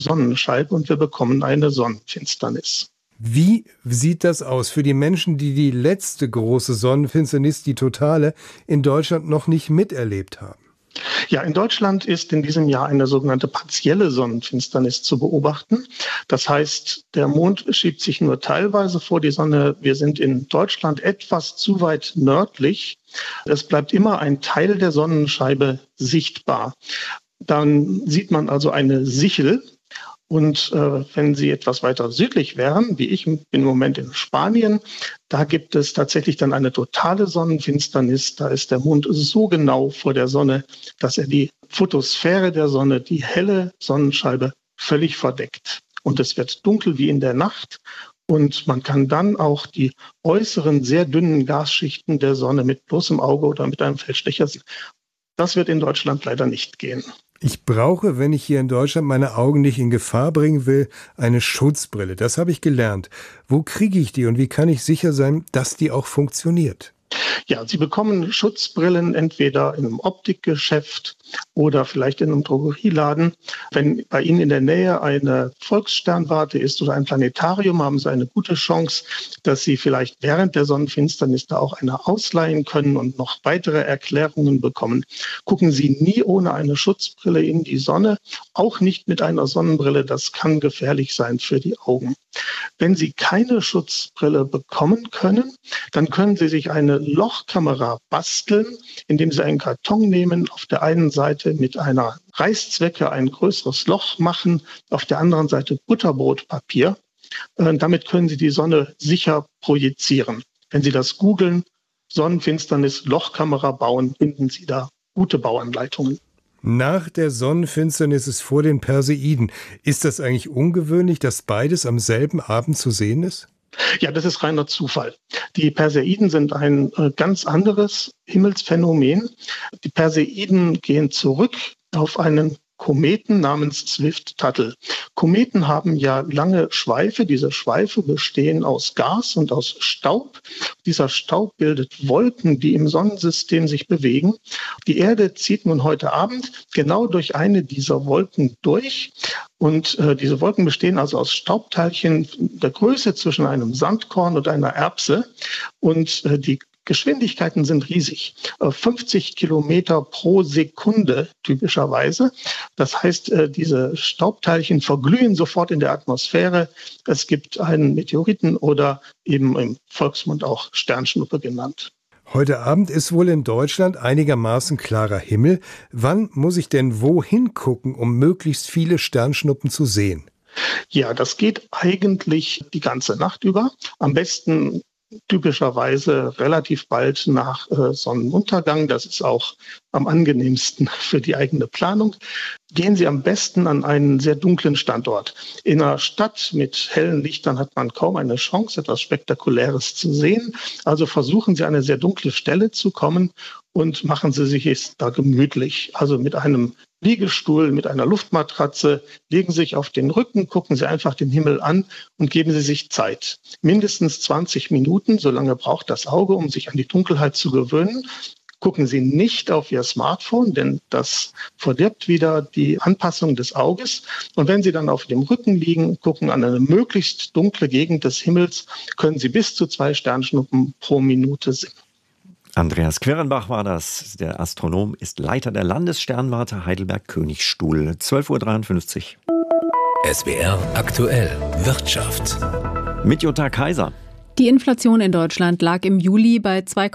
Sonnenscheibe und wir bekommen eine Sonnenfinsternis. Wie sieht das aus für die Menschen, die die letzte große Sonnenfinsternis, die totale, in Deutschland noch nicht miterlebt haben? Ja, in Deutschland ist in diesem Jahr eine sogenannte partielle Sonnenfinsternis zu beobachten. Das heißt, der Mond schiebt sich nur teilweise vor die Sonne. Wir sind in Deutschland etwas zu weit nördlich. Es bleibt immer ein Teil der Sonnenscheibe sichtbar. Dann sieht man also eine Sichel. Und wenn Sie etwas weiter südlich wären, wie ich bin im Moment in Spanien, da gibt es tatsächlich dann eine totale Sonnenfinsternis. Da ist der Mond so genau vor der Sonne, dass er die Photosphäre der Sonne, die helle Sonnenscheibe, völlig verdeckt. Und es wird dunkel wie in der Nacht. Und man kann dann auch die äußeren, sehr dünnen Gasschichten der Sonne mit bloßem Auge oder mit einem Feldstecher sehen. Das wird in Deutschland leider nicht gehen. Ich brauche, wenn ich hier in Deutschland meine Augen nicht in Gefahr bringen will, eine Schutzbrille. Das habe ich gelernt. Wo kriege ich die und wie kann ich sicher sein, dass die auch funktioniert? Ja, Sie bekommen Schutzbrillen entweder in einem Optikgeschäft oder vielleicht in einem Drogerieladen. Wenn bei Ihnen in der Nähe eine Volkssternwarte ist oder ein Planetarium, haben Sie eine gute Chance, dass Sie vielleicht während der Sonnenfinsternis da auch eine ausleihen können und noch weitere Erklärungen bekommen. Gucken Sie nie ohne eine Schutzbrille in die Sonne, auch nicht mit einer Sonnenbrille. Das kann gefährlich sein für die Augen. Wenn Sie keine Schutzbrille bekommen können, dann können Sie sich eine Lochkamera basteln, indem Sie einen Karton nehmen, auf der einen Seite mit einer Reißzwecke ein größeres Loch machen, auf der anderen Seite Butterbrotpapier. Damit können Sie die Sonne sicher projizieren. Wenn Sie das googeln, Sonnenfinsternis, Lochkamera bauen, finden Sie da gute Bauanleitungen. Nach der Sonnenfinsternis ist vor den Perseiden. Ist das eigentlich ungewöhnlich, dass beides am selben Abend zu sehen ist? Ja, das ist reiner Zufall. Die Perseiden sind ein ganz anderes Himmelsphänomen. Die Perseiden gehen zurück auf einen Kometen namens Swift-Tuttle. Kometen haben ja lange Schweife. Diese Schweife bestehen aus Gas und aus Staub. Dieser Staub bildet Wolken, die im Sonnensystem sich bewegen. Die Erde zieht nun heute Abend genau durch eine dieser Wolken durch. Und diese Wolken bestehen also aus Staubteilchen der Größe zwischen einem Sandkorn und einer Erbse. Und die Geschwindigkeiten sind riesig. 50 Kilometer pro Sekunde typischerweise. Das heißt, diese Staubteilchen verglühen sofort in der Atmosphäre. Es gibt einen Meteoriten oder eben im Volksmund auch Sternschnuppe genannt. Heute Abend ist wohl in Deutschland einigermaßen klarer Himmel. Wann muss ich denn wohin gucken, um möglichst viele Sternschnuppen zu sehen? Ja, das geht eigentlich die ganze Nacht über. Am besten typischerweise relativ bald nach Sonnenuntergang. Das ist auch am angenehmsten für die eigene Planung. Gehen Sie am besten an einen sehr dunklen Standort. In einer Stadt mit hellen Lichtern hat man kaum eine Chance, etwas Spektakuläres zu sehen. Also versuchen Sie, an eine sehr dunkle Stelle zu kommen und machen Sie sich es da gemütlich. Also mit einem Liegestuhl, mit einer Luftmatratze, legen Sie sich auf den Rücken, gucken Sie einfach den Himmel an und geben Sie sich Zeit. Mindestens 20 Minuten, so lange braucht das Auge, um sich an die Dunkelheit zu gewöhnen. Gucken Sie nicht auf Ihr Smartphone, denn das verdirbt wieder die Anpassung des Auges. Und wenn Sie dann auf dem Rücken liegen, gucken an eine möglichst dunkle Gegend des Himmels, können Sie bis zu 2 Sternschnuppen pro Minute sehen. Andreas Querenbach war das. Der Astronom ist Leiter der Landessternwarte Heidelberg-Königsstuhl. 12.53 Uhr. SWR aktuell Wirtschaft. Mit Jutta Kaiser. Die Inflation in Deutschland lag im Juli bei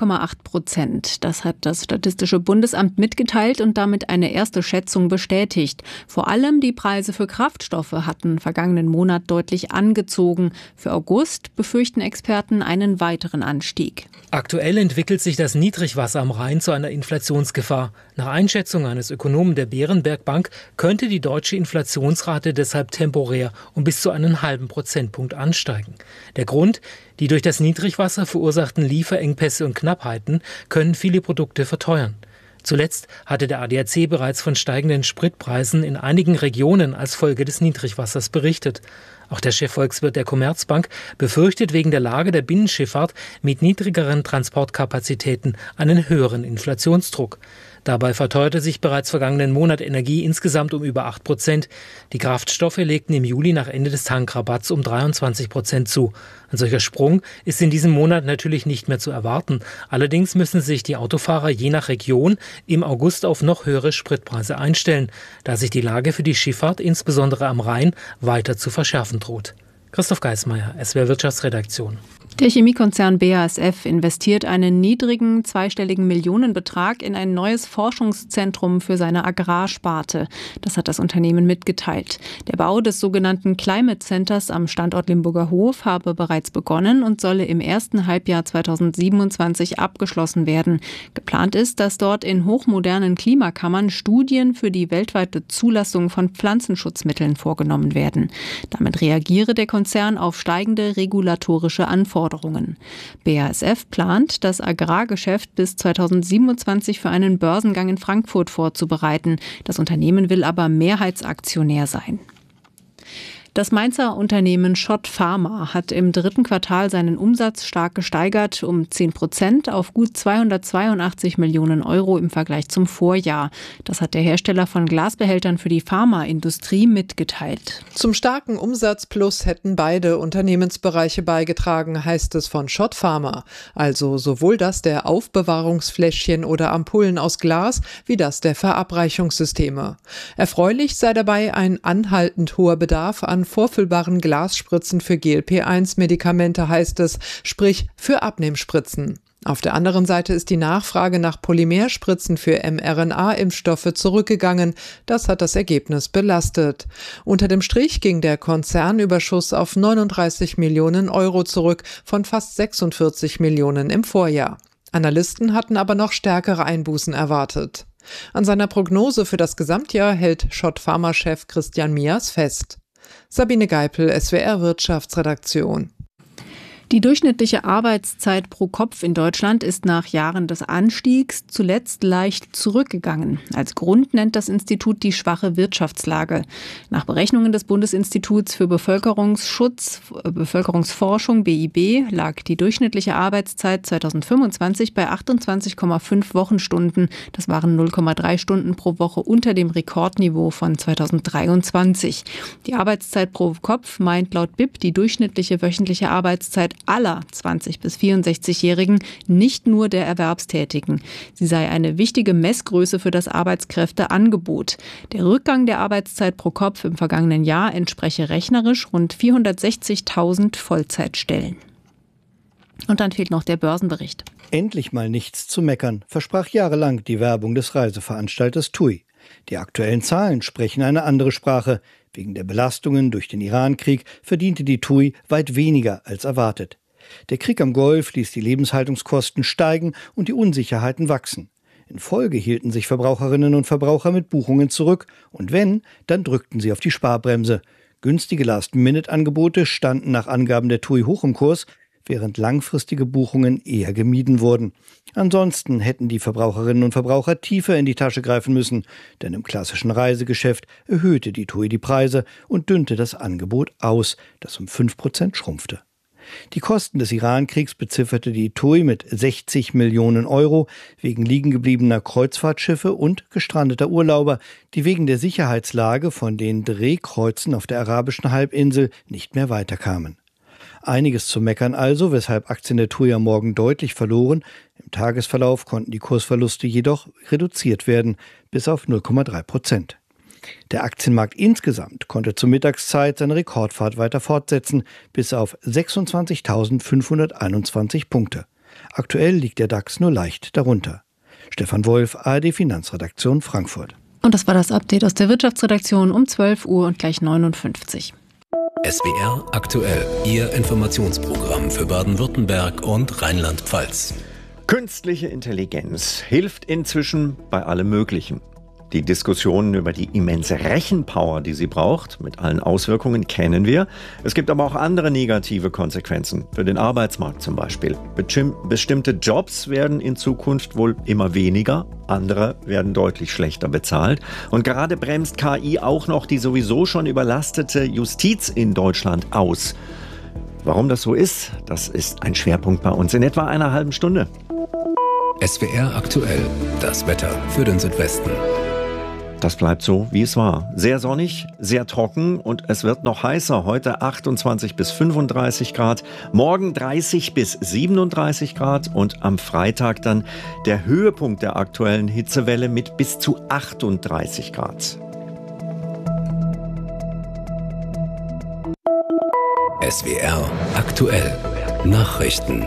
2,8%. Das hat das Statistische Bundesamt mitgeteilt und damit eine erste Schätzung bestätigt. Vor allem die Preise für Kraftstoffe hatten vergangenen Monat deutlich angezogen. Für August befürchten Experten einen weiteren Anstieg. Aktuell entwickelt sich das Niedrigwasser am Rhein zu einer Inflationsgefahr. Nach Einschätzung eines Ökonomen der Berenberg Bank könnte die deutsche Inflationsrate deshalb temporär um bis zu einen halben Prozentpunkt ansteigen. Der Grund: die durch das Niedrigwasser verursachten Lieferengpässe und Knappheiten können viele Produkte verteuern. Zuletzt hatte der ADAC bereits von steigenden Spritpreisen in einigen Regionen als Folge des Niedrigwassers berichtet. Auch der Chefvolkswirt der Commerzbank befürchtet wegen der Lage der Binnenschifffahrt mit niedrigeren Transportkapazitäten einen höheren Inflationsdruck. Dabei verteuerte sich bereits vergangenen Monat Energie insgesamt um über 8%. Die Kraftstoffe legten im Juli nach Ende des Tankrabatts um 23% zu. Ein solcher Sprung ist in diesem Monat natürlich nicht mehr zu erwarten. Allerdings müssen sich die Autofahrer je nach Region im August auf noch höhere Spritpreise einstellen, da sich die Lage für die Schifffahrt, insbesondere am Rhein, weiter zu verschärfen droht. Christoph Geismeier, SWR Wirtschaftsredaktion. Der Chemiekonzern BASF investiert einen niedrigen zweistelligen Millionenbetrag in ein neues Forschungszentrum für seine Agrarsparte. Das hat das Unternehmen mitgeteilt. Der Bau des sogenannten Climate Centers am Standort Limburger Hof habe bereits begonnen und solle im ersten Halbjahr 2027 abgeschlossen werden. Geplant ist, dass dort in hochmodernen Klimakammern Studien für die weltweite Zulassung von Pflanzenschutzmitteln vorgenommen werden. Damit reagiere der Konzern auf steigende regulatorische Anforderungen. BASF plant, das Agrargeschäft bis 2027 für einen Börsengang in Frankfurt vorzubereiten. Das Unternehmen will aber Mehrheitsaktionär sein. Das Mainzer Unternehmen Schott Pharma hat im dritten Quartal seinen Umsatz stark gesteigert, um 10% auf gut 282 Millionen Euro im Vergleich zum Vorjahr. Das hat der Hersteller von Glasbehältern für die Pharmaindustrie mitgeteilt. Zum starken Umsatzplus hätten beide Unternehmensbereiche beigetragen, heißt es von Schott Pharma. Also sowohl das der Aufbewahrungsfläschchen oder Ampullen aus Glas wie das der Verabreichungssysteme. Erfreulich sei dabei ein anhaltend hoher Bedarf an vorfüllbaren Glasspritzen für GLP-1-Medikamente, heißt es, sprich für Abnehmspritzen. Auf der anderen Seite ist die Nachfrage nach Polymerspritzen für mRNA-Impfstoffe zurückgegangen. Das hat das Ergebnis belastet. Unter dem Strich ging der Konzernüberschuss auf 39 Millionen Euro zurück, von fast 46 Millionen im Vorjahr. Analysten hatten aber noch stärkere Einbußen erwartet. An seiner Prognose für das Gesamtjahr hält Schott Pharma-Chef Christian Mias fest. Sabine Geipel, SWR Wirtschaftsredaktion. Die durchschnittliche Arbeitszeit pro Kopf in Deutschland ist nach Jahren des Anstiegs zuletzt leicht zurückgegangen. Als Grund nennt das Institut die schwache Wirtschaftslage. Nach Berechnungen des Bundesinstituts für Bevölkerungsforschung BIB lag die durchschnittliche Arbeitszeit 2025 bei 28,5 Wochenstunden. Das waren 0,3 Stunden pro Woche unter dem Rekordniveau von 2023. Die Arbeitszeit pro Kopf meint laut BIP die durchschnittliche wöchentliche Arbeitszeit aller 20- bis 64-Jährigen, nicht nur der Erwerbstätigen. Sie sei eine wichtige Messgröße für das Arbeitskräfteangebot. Der Rückgang der Arbeitszeit pro Kopf im vergangenen Jahr entspreche rechnerisch rund 460.000 Vollzeitstellen. Und dann fehlt noch der Börsenbericht. Endlich mal nichts zu meckern, versprach jahrelang die Werbung des Reiseveranstalters TUI. Die aktuellen Zahlen sprechen eine andere Sprache. Wegen der Belastungen durch den Iran-Krieg verdiente die TUI weit weniger als erwartet. Der Krieg am Golf ließ die Lebenshaltungskosten steigen und die Unsicherheiten wachsen. In Folge hielten sich Verbraucherinnen und Verbraucher mit Buchungen zurück und wenn, dann drückten sie auf die Sparbremse. Günstige Last-Minute-Angebote standen nach Angaben der TUI hoch im Kurs, während langfristige Buchungen eher gemieden wurden. Ansonsten hätten die Verbraucherinnen und Verbraucher tiefer in die Tasche greifen müssen, denn im klassischen Reisegeschäft erhöhte die TUI die Preise und dünnte das Angebot aus, das um 5% schrumpfte. Die Kosten des Iran-Kriegs bezifferte die TUI mit 60 Millionen Euro wegen liegengebliebener Kreuzfahrtschiffe und gestrandeter Urlauber, die wegen der Sicherheitslage von den Drehkreuzen auf der arabischen Halbinsel nicht mehr weiterkamen. Einiges zu meckern also, weshalb Aktien der TUI am Morgen deutlich verloren. Im Tagesverlauf konnten die Kursverluste jedoch reduziert werden, bis auf 0,3%. Der Aktienmarkt insgesamt konnte zur Mittagszeit seine Rekordfahrt weiter fortsetzen, bis auf 26.521 Punkte. Aktuell liegt der DAX nur leicht darunter. Stefan Wolf, ARD Finanzredaktion Frankfurt. Und das war das Update aus der Wirtschaftsredaktion um 12 Uhr und gleich 59. SWR aktuell, Ihr Informationsprogramm für Baden-Württemberg und Rheinland-Pfalz. Künstliche Intelligenz hilft inzwischen bei allem Möglichen. Die Diskussionen über die immense Rechenpower, die sie braucht, mit allen Auswirkungen, kennen wir. Es gibt aber auch andere negative Konsequenzen, für den Arbeitsmarkt zum Beispiel. Bestimmte Jobs werden in Zukunft wohl immer weniger, andere werden deutlich schlechter bezahlt. Und gerade bremst KI auch noch die sowieso schon überlastete Justiz in Deutschland aus. Warum das so ist, das ist ein Schwerpunkt bei uns in etwa einer halben Stunde. SWR aktuell, das Wetter für den Südwesten. Das bleibt so, wie es war. Sehr sonnig, sehr trocken und es wird noch heißer. Heute 28 bis 35 Grad, morgen 30 bis 37 Grad und am Freitag dann der Höhepunkt der aktuellen Hitzewelle mit bis zu 38 Grad. SWR aktuell, Nachrichten.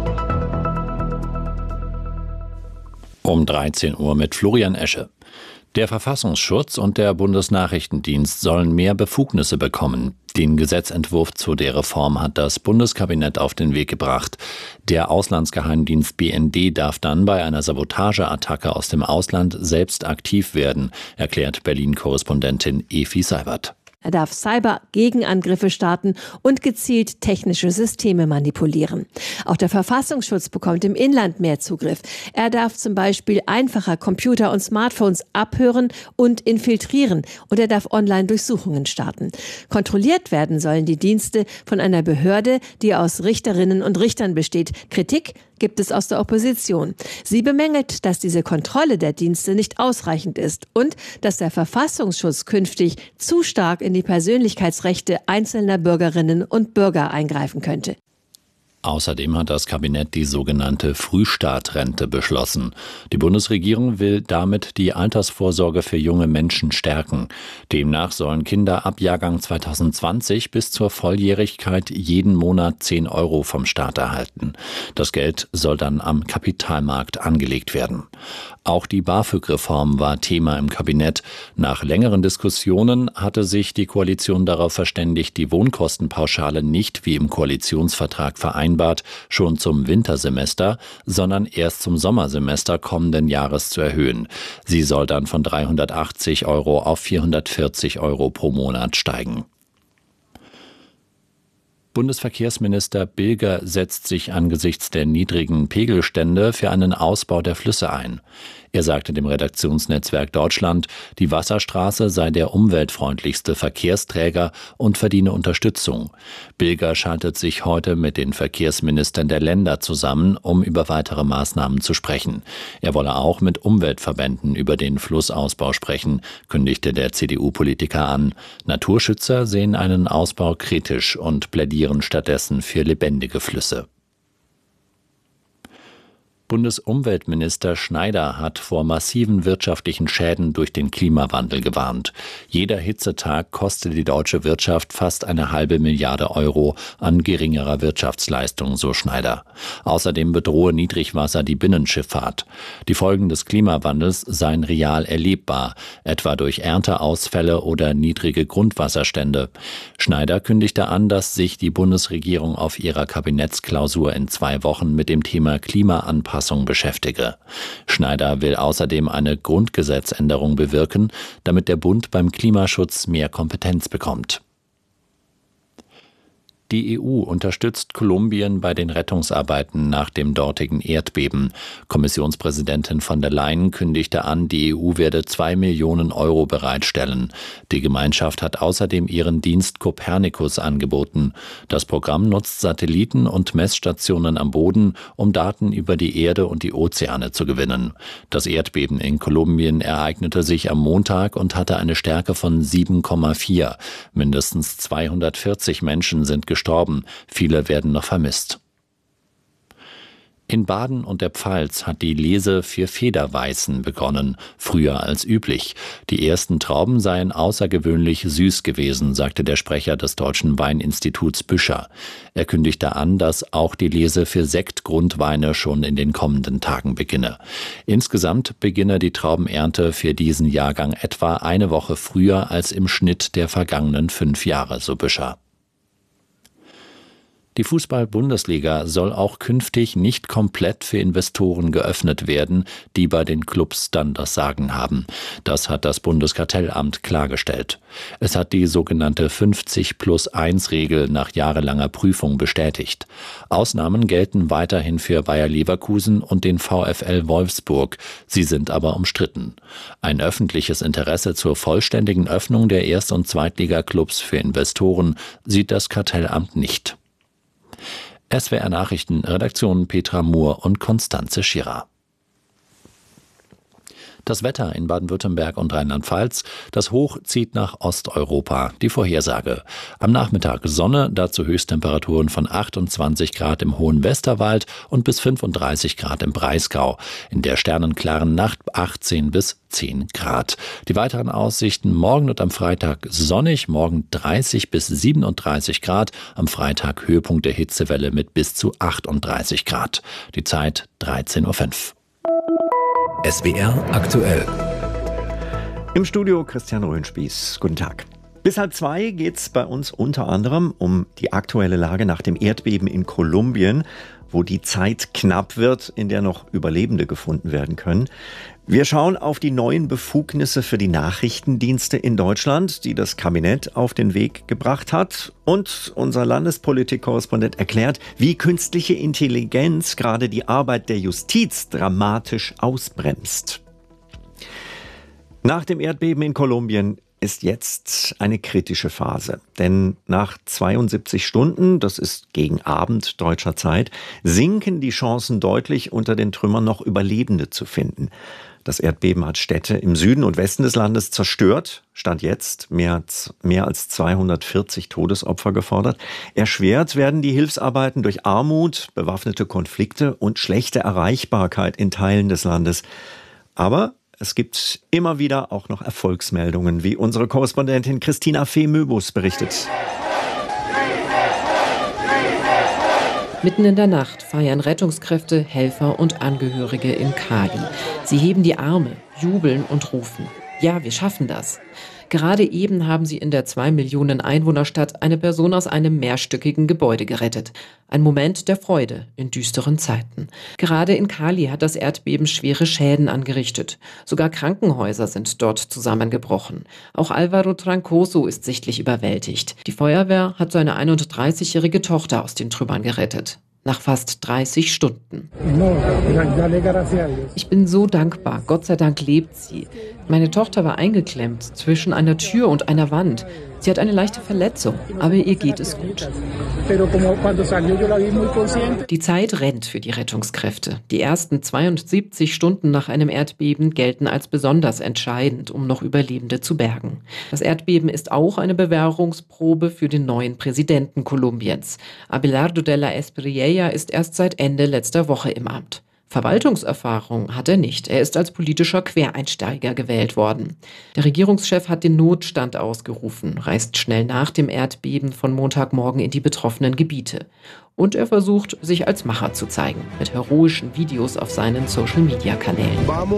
Um 13 Uhr mit Florian Esche. Der Verfassungsschutz und der Bundesnachrichtendienst sollen mehr Befugnisse bekommen. Den Gesetzentwurf zu der Reform hat das Bundeskabinett auf den Weg gebracht. Der Auslandsgeheimdienst BND darf dann bei einer Sabotageattacke aus dem Ausland selbst aktiv werden, erklärt Berlin-Korrespondentin Efi Seibert. Er darf Cyber-Gegenangriffe starten und gezielt technische Systeme manipulieren. Auch der Verfassungsschutz bekommt im Inland mehr Zugriff. Er darf zum Beispiel einfacher Computer und Smartphones abhören und infiltrieren. Und er darf Online-Durchsuchungen starten. Kontrolliert werden sollen die Dienste von einer Behörde, die aus Richterinnen und Richtern besteht. Kritik gibt es aus der Opposition. Sie bemängelt, dass diese Kontrolle der Dienste nicht ausreichend ist und dass der Verfassungsschutz künftig zu stark in die Persönlichkeitsrechte einzelner Bürgerinnen und Bürger eingreifen könnte. Außerdem hat das Kabinett die sogenannte Frühstartrente beschlossen. Die Bundesregierung will damit die Altersvorsorge für junge Menschen stärken. Demnach sollen Kinder ab Jahrgang 2020 bis zur Volljährigkeit jeden Monat 10 € vom Staat erhalten. Das Geld soll dann am Kapitalmarkt angelegt werden. Auch die BAföG-Reform war Thema im Kabinett. Nach längeren Diskussionen hatte sich die Koalition darauf verständigt, die Wohnkostenpauschale nicht wie im Koalitionsvertrag vereinbart schon zum Wintersemester, sondern erst zum Sommersemester kommenden Jahres zu erhöhen. Sie soll dann von 380 € auf 440 € pro Monat steigen. Bundesverkehrsminister Bilger setzt sich angesichts der niedrigen Pegelstände für einen Ausbau der Flüsse ein. Er sagte dem Redaktionsnetzwerk Deutschland, die Wasserstraße sei der umweltfreundlichste Verkehrsträger und verdiene Unterstützung. Bilger schaltet sich heute mit den Verkehrsministern der Länder zusammen, um über weitere Maßnahmen zu sprechen. Er wolle auch mit Umweltverbänden über den Flussausbau sprechen, kündigte der CDU-Politiker an. Naturschützer sehen einen Ausbau kritisch und plädieren stattdessen für lebendige Flüsse. Bundesumweltminister Schneider hat vor massiven wirtschaftlichen Schäden durch den Klimawandel gewarnt. Jeder Hitzetag kostet die deutsche Wirtschaft fast 1,5 Milliarde € an geringerer Wirtschaftsleistung, so Schneider. Außerdem bedrohe Niedrigwasser die Binnenschifffahrt. Die Folgen des Klimawandels seien real erlebbar, etwa durch Ernteausfälle oder niedrige Grundwasserstände. Schneider kündigte an, dass sich die Bundesregierung auf ihrer Kabinettsklausur in 2 Wochen mit dem Thema Klimaanpassung beschäftige. Schneider will außerdem eine Grundgesetzänderung bewirken, damit der Bund beim Klimaschutz mehr Kompetenz bekommt. Die EU unterstützt Kolumbien bei den Rettungsarbeiten nach dem dortigen Erdbeben. Kommissionspräsidentin von der Leyen kündigte an, die EU werde 2 Millionen € bereitstellen. Die Gemeinschaft hat außerdem ihren Dienst Copernicus angeboten. Das Programm nutzt Satelliten und Messstationen am Boden, um Daten über die Erde und die Ozeane zu gewinnen. Das Erdbeben in Kolumbien ereignete sich am Montag und hatte eine Stärke von 7,4. Mindestens 240 Menschen sind gestorben, viele werden noch vermisst. In Baden und der Pfalz hat die Lese für Federweißen begonnen, früher als üblich. Die ersten Trauben seien außergewöhnlich süß gewesen, sagte der Sprecher des Deutschen Weininstituts Büscher. Er kündigte an, dass auch die Lese für Sektgrundweine schon in den kommenden Tagen beginne. Insgesamt beginne die Traubenernte für diesen Jahrgang etwa eine Woche früher als im Schnitt der vergangenen 5 Jahre, so Büscher. Die Fußball-Bundesliga soll auch künftig nicht komplett für Investoren geöffnet werden, die bei den Clubs dann das Sagen haben. Das hat das Bundeskartellamt klargestellt. Es hat die sogenannte 50+1-Regel nach jahrelanger Prüfung bestätigt. Ausnahmen gelten weiterhin für Bayer Leverkusen und den VfL Wolfsburg. Sie sind aber umstritten. Ein öffentliches Interesse zur vollständigen Öffnung der Erst- und Zweitliga-Clubs für Investoren sieht das Kartellamt nicht. SWR Nachrichten, Redaktion Petra Mohr und Konstanze Schirrer. Das Wetter in Baden-Württemberg und Rheinland-Pfalz. Das Hoch zieht nach Osteuropa. Die Vorhersage. Am Nachmittag Sonne, dazu Höchsttemperaturen von 28 Grad im hohen Westerwald und bis 35 Grad im Breisgau. In der sternenklaren Nacht 18 bis 10 Grad. Die weiteren Aussichten: morgen und am Freitag sonnig, morgen 30 bis 37 Grad, am Freitag Höhepunkt der Hitzewelle mit bis zu 38 Grad. Die Zeit 13:05 Uhr. SWR aktuell. Im Studio Christian Röhnspieß. Guten Tag. Bis 1:30 geht es bei uns unter anderem um die aktuelle Lage nach dem Erdbeben in Kolumbien, wo die Zeit knapp wird, in der noch Überlebende gefunden werden können. Wir schauen auf die neuen Befugnisse für die Nachrichtendienste in Deutschland, die das Kabinett auf den Weg gebracht hat. Und unser Landespolitik-Korrespondent erklärt, wie künstliche Intelligenz gerade die Arbeit der Justiz dramatisch ausbremst. Nach dem Erdbeben in Kolumbien ist jetzt eine kritische Phase. Denn nach 72 Stunden, das ist gegen Abend deutscher Zeit, sinken die Chancen deutlich, unter den Trümmern noch Überlebende zu finden. Das Erdbeben hat Städte im Süden und Westen des Landes zerstört. Stand jetzt mehr als 240 Todesopfer gefordert. Erschwert werden die Hilfsarbeiten durch Armut, bewaffnete Konflikte und schlechte Erreichbarkeit in Teilen des Landes. Aber es gibt immer wieder auch noch Erfolgsmeldungen, wie unsere Korrespondentin Christina Fee-Möbus berichtet. Mitten in der Nacht feiern Rettungskräfte, Helfer und Angehörige in Cali. Sie heben die Arme, jubeln und rufen: Ja, wir schaffen das. Gerade eben haben sie in der 2 Millionen Einwohnerstadt eine Person aus einem mehrstöckigen Gebäude gerettet. Ein Moment der Freude in düsteren Zeiten. Gerade in Cali hat das Erdbeben schwere Schäden angerichtet. Sogar Krankenhäuser sind dort zusammengebrochen. Auch Alvaro Trancoso ist sichtlich überwältigt. Die Feuerwehr hat seine 31-jährige Tochter aus den Trümmern gerettet. Nach fast 30 Stunden. Ich bin so dankbar. Gott sei Dank lebt sie. Meine Tochter war eingeklemmt zwischen einer Tür und einer Wand. Sie hat eine leichte Verletzung, aber ihr geht es gut. Die Zeit rennt für die Rettungskräfte. Die ersten 72 Stunden nach einem Erdbeben gelten als besonders entscheidend, um noch Überlebende zu bergen. Das Erdbeben ist auch eine Bewährungsprobe für den neuen Präsidenten Kolumbiens. Abelardo de la Espriella ist erst seit Ende letzter Woche im Amt. Verwaltungserfahrung hat er nicht. Er ist als politischer Quereinsteiger gewählt worden. Der Regierungschef hat den Notstand ausgerufen, reist schnell nach dem Erdbeben von Montagmorgen in die betroffenen Gebiete. Und er versucht, sich als Macher zu zeigen, mit heroischen Videos auf seinen Social-Media-Kanälen.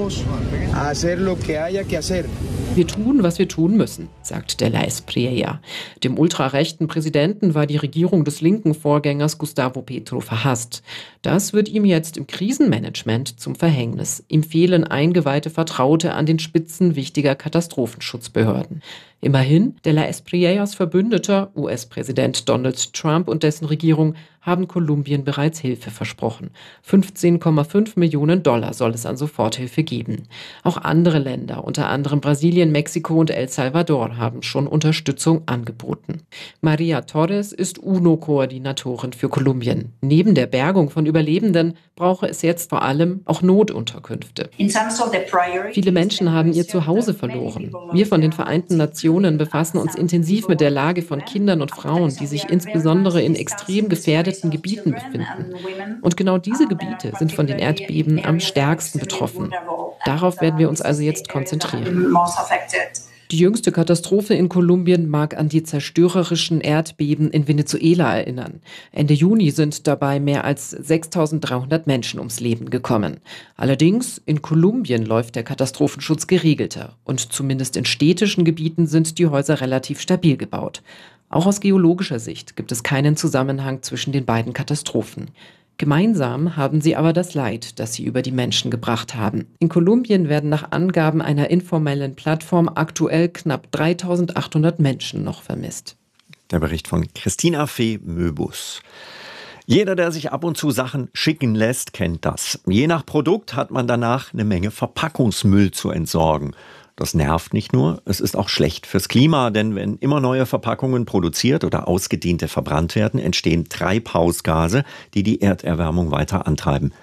Wir tun, was wir tun müssen, sagt de la Espriella. Dem ultrarechten Präsidenten war die Regierung des linken Vorgängers Gustavo Petro verhasst. Das wird ihm jetzt im Krisenmanagement zum Verhängnis. Ihm fehlen eingeweihte Vertraute an den Spitzen wichtiger Katastrophenschutzbehörden. Immerhin, de la Espriellas Verbündeter, US-Präsident Donald Trump und dessen Regierung, haben Kolumbien bereits Hilfe versprochen. 15,5 Millionen $ soll es an Soforthilfe geben. Auch andere Länder, unter anderem Brasilien, Mexiko und El Salvador, haben schon Unterstützung angeboten. Maria Torres ist UNO-Koordinatorin für Kolumbien. Neben der Bergung von Überlebenden brauche es jetzt vor allem auch Notunterkünfte. Viele Menschen haben ihr Zuhause verloren. Wir von den Vereinten Nationen befassen uns intensiv mit der Lage von Kindern und Frauen, die sich insbesondere in extrem gefährdeten Gebieten befinden. Und genau diese Gebiete sind von den Erdbeben am stärksten betroffen. Darauf werden wir uns also jetzt konzentrieren. Die jüngste Katastrophe in Kolumbien mag an die zerstörerischen Erdbeben in Venezuela erinnern. Ende Juni sind dabei mehr als 6.300 Menschen ums Leben gekommen. Allerdings, in Kolumbien läuft der Katastrophenschutz geregelter. Und zumindest in städtischen Gebieten sind die Häuser relativ stabil gebaut. Auch aus geologischer Sicht gibt es keinen Zusammenhang zwischen den beiden Katastrophen. Gemeinsam haben sie aber das Leid, das sie über die Menschen gebracht haben. In Kolumbien werden nach Angaben einer informellen Plattform aktuell knapp 3.800 Menschen noch vermisst. Der Bericht von Christina Fee-Möbus. Jeder, der sich ab und zu Sachen schicken lässt, kennt das. Je nach Produkt hat man danach eine Menge Verpackungsmüll zu entsorgen. Das nervt nicht nur, es ist auch schlecht fürs Klima, denn wenn immer neue Verpackungen produziert oder ausgediente verbrannt werden, entstehen Treibhausgase, die die Erderwärmung weiter antreiben.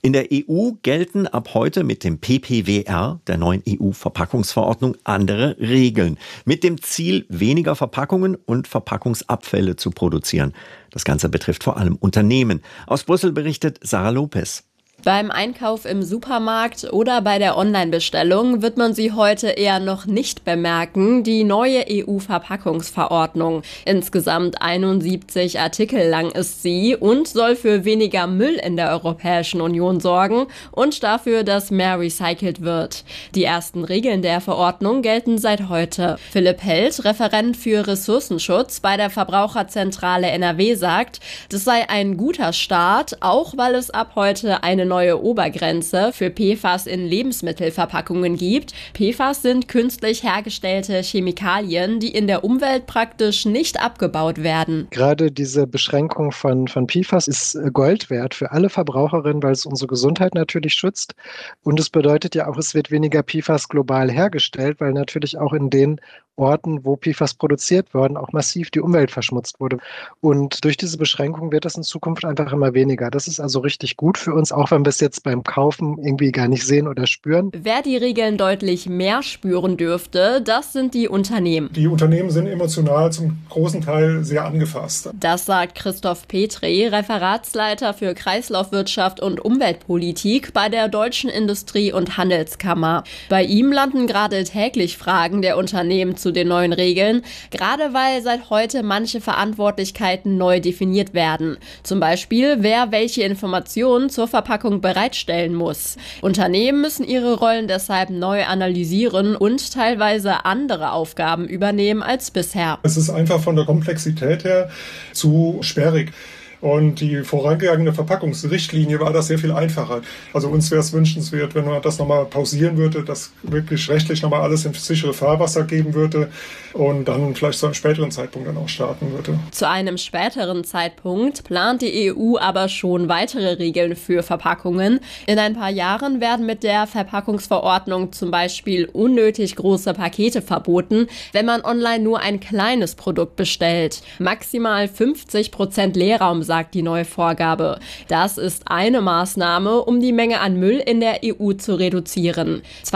In der EU gelten ab heute mit dem PPWR, der neuen EU-Verpackungsverordnung, andere Regeln. Mit dem Ziel, weniger Verpackungen und Verpackungsabfälle zu produzieren. Das Ganze betrifft vor allem Unternehmen. Aus Brüssel berichtet Sarah Lopez. Beim Einkauf im Supermarkt oder bei der Online-Bestellung wird man sie heute eher noch nicht bemerken, die neue EU-Verpackungsverordnung. Insgesamt 71 Artikel lang ist sie und soll für weniger Müll in der Europäischen Union sorgen und dafür, dass mehr recycelt wird. Die ersten Regeln der Verordnung gelten seit heute. Philipp Held, Referent für Ressourcenschutz bei der Verbraucherzentrale NRW, sagt, das sei ein guter Start, auch weil es ab heute eine neue Obergrenze für PFAS in Lebensmittelverpackungen gibt. PFAS sind künstlich hergestellte Chemikalien, die in der Umwelt praktisch nicht abgebaut werden. Gerade diese Beschränkung von PFAS ist Gold wert für alle Verbraucherinnen, weil es unsere Gesundheit natürlich schützt. Und es bedeutet ja auch, es wird weniger PFAS global hergestellt, weil natürlich auch in den Orten, wo PFAS produziert wurden, auch massiv die Umwelt verschmutzt wurde. Und durch diese Beschränkung wird das in Zukunft einfach immer weniger. Das ist also richtig gut für uns, auch wenn wir es jetzt beim Kaufen irgendwie gar nicht sehen oder spüren. Wer die Regeln deutlich mehr spüren dürfte, das sind die Unternehmen. Die Unternehmen sind emotional zum großen Teil sehr angefasst. Das sagt Christoph Petri, Referatsleiter für Kreislaufwirtschaft und Umweltpolitik bei der Deutschen Industrie- und Handelskammer. Bei ihm landen gerade täglich Fragen der Unternehmen zu den neuen Regeln, gerade weil seit heute manche Verantwortlichkeiten neu definiert werden. Zum Beispiel, wer welche Informationen zur Verpackung bereitstellen muss. Unternehmen müssen ihre Rollen deshalb neu analysieren und teilweise andere Aufgaben übernehmen als bisher. Es ist einfach von der Komplexität her zu sperrig. Und die vorangegangene Verpackungsrichtlinie war das sehr viel einfacher. Also uns wäre es wünschenswert, wenn man das nochmal pausieren würde, dass wirklich rechtlich nochmal alles in sichere Fahrwasser geben würde und dann vielleicht zu einem späteren Zeitpunkt dann auch starten würde. Zu einem späteren Zeitpunkt plant die EU aber schon weitere Regeln für Verpackungen. In ein paar Jahren werden mit der Verpackungsverordnung zum Beispiel unnötig große Pakete verboten, wenn man online nur ein kleines Produkt bestellt. Maximal 50% Leerraum, sagt die neue Vorgabe. Das ist eine Maßnahme, um die Menge an Müll in der EU zu reduzieren.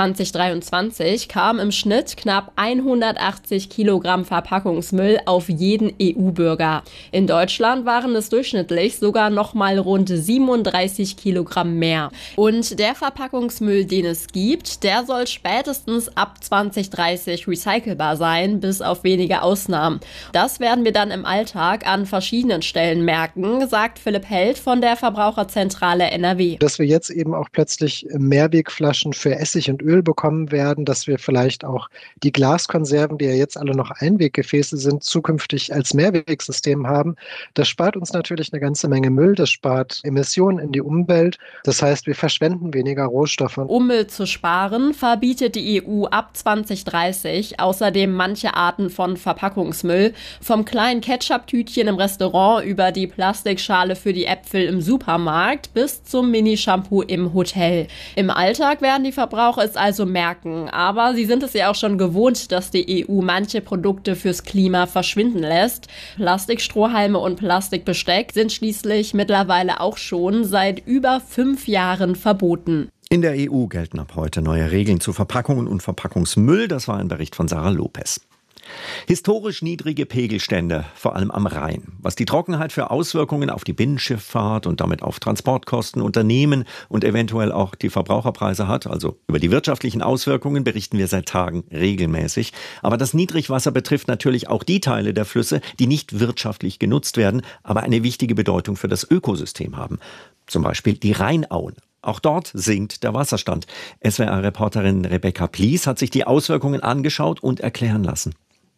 2023 kam im Schnitt knapp 180 Kilogramm Verpackungsmüll auf jeden EU-Bürger. In Deutschland waren es durchschnittlich sogar noch mal rund 37 Kilogramm mehr. Und der Verpackungsmüll, den es gibt, der soll spätestens ab 2030 recycelbar sein, bis auf wenige Ausnahmen. Das werden wir dann im Alltag an verschiedenen Stellen merken, sagt Philipp Held von der Verbraucherzentrale NRW. Dass wir jetzt eben auch plötzlich Mehrwegflaschen für Essig und Öl bekommen werden, dass wir vielleicht auch die Glaskonserven, die ja jetzt alle noch Einweggefäße sind, zukünftig als Mehrwegsystem haben. Das spart uns natürlich eine ganze Menge Müll, das spart Emissionen in die Umwelt. Das heißt, wir verschwenden weniger Rohstoffe. Um Müll zu sparen, verbietet die EU ab 2030 außerdem manche Arten von Verpackungsmüll, vom kleinen Ketchup-Tütchen im Restaurant über die Plastikschale für die Äpfel im Supermarkt bis zum Mini-Shampoo im Hotel. Im Alltag werden die Verbraucher es also merken, aber sie sind es ja auch schon gewohnt, dass die EU manche Produkte fürs Klima verschwinden lässt. Plastikstrohhalme und Plastikbesteck sind schließlich mittlerweile auch schon seit über 5 Jahren verboten. In der EU gelten ab heute neue Regeln zu Verpackungen und Verpackungsmüll. Das war ein Bericht von Sarah Lopez. Historisch niedrige Pegelstände, vor allem am Rhein. Was die Trockenheit für Auswirkungen auf die Binnenschifffahrt und damit auf Transportkosten, Unternehmen und eventuell auch die Verbraucherpreise hat, also über die wirtschaftlichen Auswirkungen, berichten wir seit Tagen regelmäßig. Aber das Niedrigwasser betrifft natürlich auch die Teile der Flüsse, die nicht wirtschaftlich genutzt werden, aber eine wichtige Bedeutung für das Ökosystem haben. Zum Beispiel die Rheinauen. Auch dort sinkt der Wasserstand. SWR-Reporterin Rebecca Plies hat sich die Auswirkungen angeschaut und erklären lassen.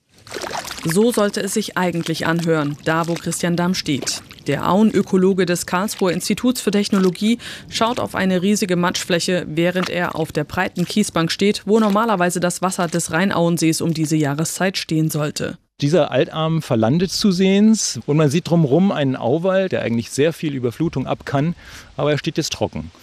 So sollte es sich eigentlich anhören, da wo Christian Damm steht. Der Auenökologe des Karlsruher Instituts für Technologie schaut auf eine riesige Matschfläche, während er auf der breiten Kiesbank steht, wo normalerweise das Wasser des Rheinauensees um diese Jahreszeit stehen sollte. Dieser Altarm verlandet zusehends und man sieht drumherum einen Auwall, der eigentlich sehr viel Überflutung ab kann, aber er steht jetzt trocken.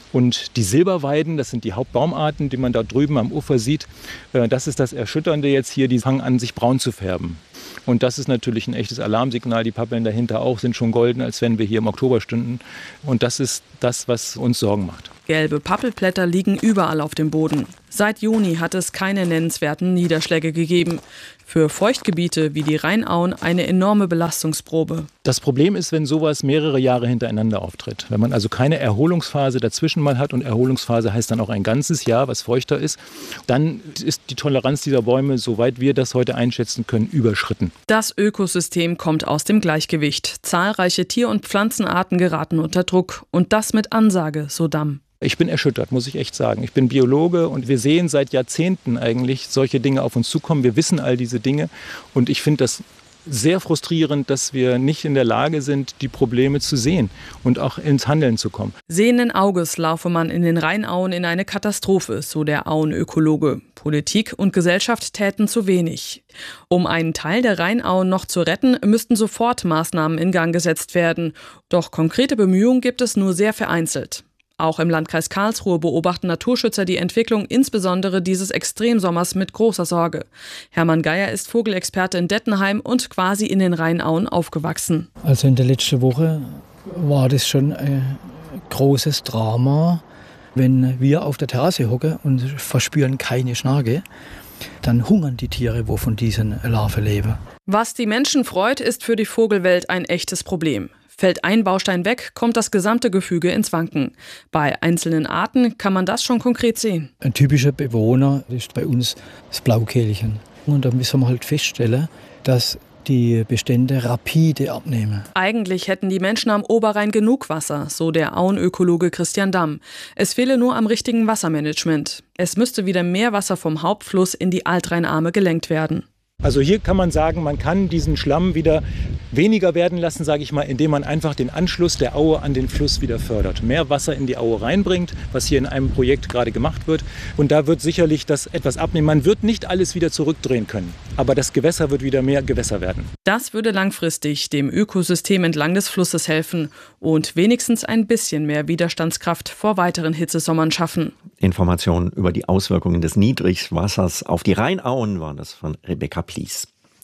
Und die Silberweiden, das sind die Hauptbaumarten, die man da drüben am Ufer sieht, das ist das Erschütternde jetzt hier, die fangen an, sich braun zu färben. Und das ist natürlich ein echtes Alarmsignal. Die Pappeln dahinter auch sind schon golden, als wenn wir hier im Oktober stünden. Und das ist das, was uns Sorgen macht. Gelbe Pappelblätter liegen überall auf dem Boden. Seit Juni hat es keine nennenswerten Niederschläge gegeben. Für Feuchtgebiete wie die Rheinauen eine enorme Belastungsprobe. Das Problem ist, wenn sowas mehrere Jahre hintereinander auftritt. Wenn man also keine Erholungsphase dazwischen mal hat, und Erholungsphase heißt dann auch ein ganzes Jahr, was feuchter ist, dann ist die Toleranz dieser Bäume, soweit wir das heute einschätzen können, überschritten. Das Ökosystem kommt aus dem Gleichgewicht. Zahlreiche Tier- und Pflanzenarten geraten unter Druck. Und das mit Ansage, so Damm. Ich bin erschüttert, muss ich echt sagen. Ich bin Biologe und wir sehen seit Jahrzehnten eigentlich solche Dinge auf uns zukommen. Wir wissen all diese Dinge und ich finde das sehr frustrierend, dass wir nicht in der Lage sind, die Probleme zu sehen und auch ins Handeln zu kommen. Sehenden Auges laufe man in den Rheinauen in eine Katastrophe, so der Auenökologe. Politik und Gesellschaft täten zu wenig. Um einen Teil der Rheinauen noch zu retten, müssten sofort Maßnahmen in Gang gesetzt werden. Doch konkrete Bemühungen gibt es nur sehr vereinzelt. Auch im Landkreis Karlsruhe beobachten Naturschützer die Entwicklung insbesondere dieses Extremsommers mit großer Sorge. Hermann Geier ist Vogelexperte in Dettenheim und quasi in den Rheinauen aufgewachsen. Also in der letzten Woche war das schon ein großes Drama. Wenn wir auf der Terrasse hocken und verspüren keine Schnarche, dann hungern die Tiere, wo von diesen Larven leben. Was die Menschen freut, ist für die Vogelwelt ein echtes Problem. Fällt ein Baustein weg, kommt das gesamte Gefüge ins Wanken. Bei einzelnen Arten kann man das schon konkret sehen. Ein typischer Bewohner ist bei uns das Blaukehlchen. Und da müssen wir halt feststellen, dass die Bestände rapide abnehmen. Eigentlich hätten die Menschen am Oberrhein genug Wasser, so der Auenökologe Christian Damm. Es fehle nur am richtigen Wassermanagement. Es müsste wieder mehr Wasser vom Hauptfluss in die Altrheinarme gelenkt werden. Also hier kann man sagen, man kann diesen Schlamm wieder weniger werden lassen, sage ich mal, indem man einfach den Anschluss der Aue an den Fluss wieder fördert. Mehr Wasser in die Aue reinbringt, was hier in einem Projekt gerade gemacht wird. Und da wird sicherlich das etwas abnehmen. Man wird nicht alles wieder zurückdrehen können, aber das Gewässer wird wieder mehr Gewässer werden. Das würde langfristig dem Ökosystem entlang des Flusses helfen und wenigstens ein bisschen mehr Widerstandskraft vor weiteren Hitzesommern schaffen. Informationen über die Auswirkungen des Niedrigwassers auf die Rheinauen waren das von Rebecca Plies.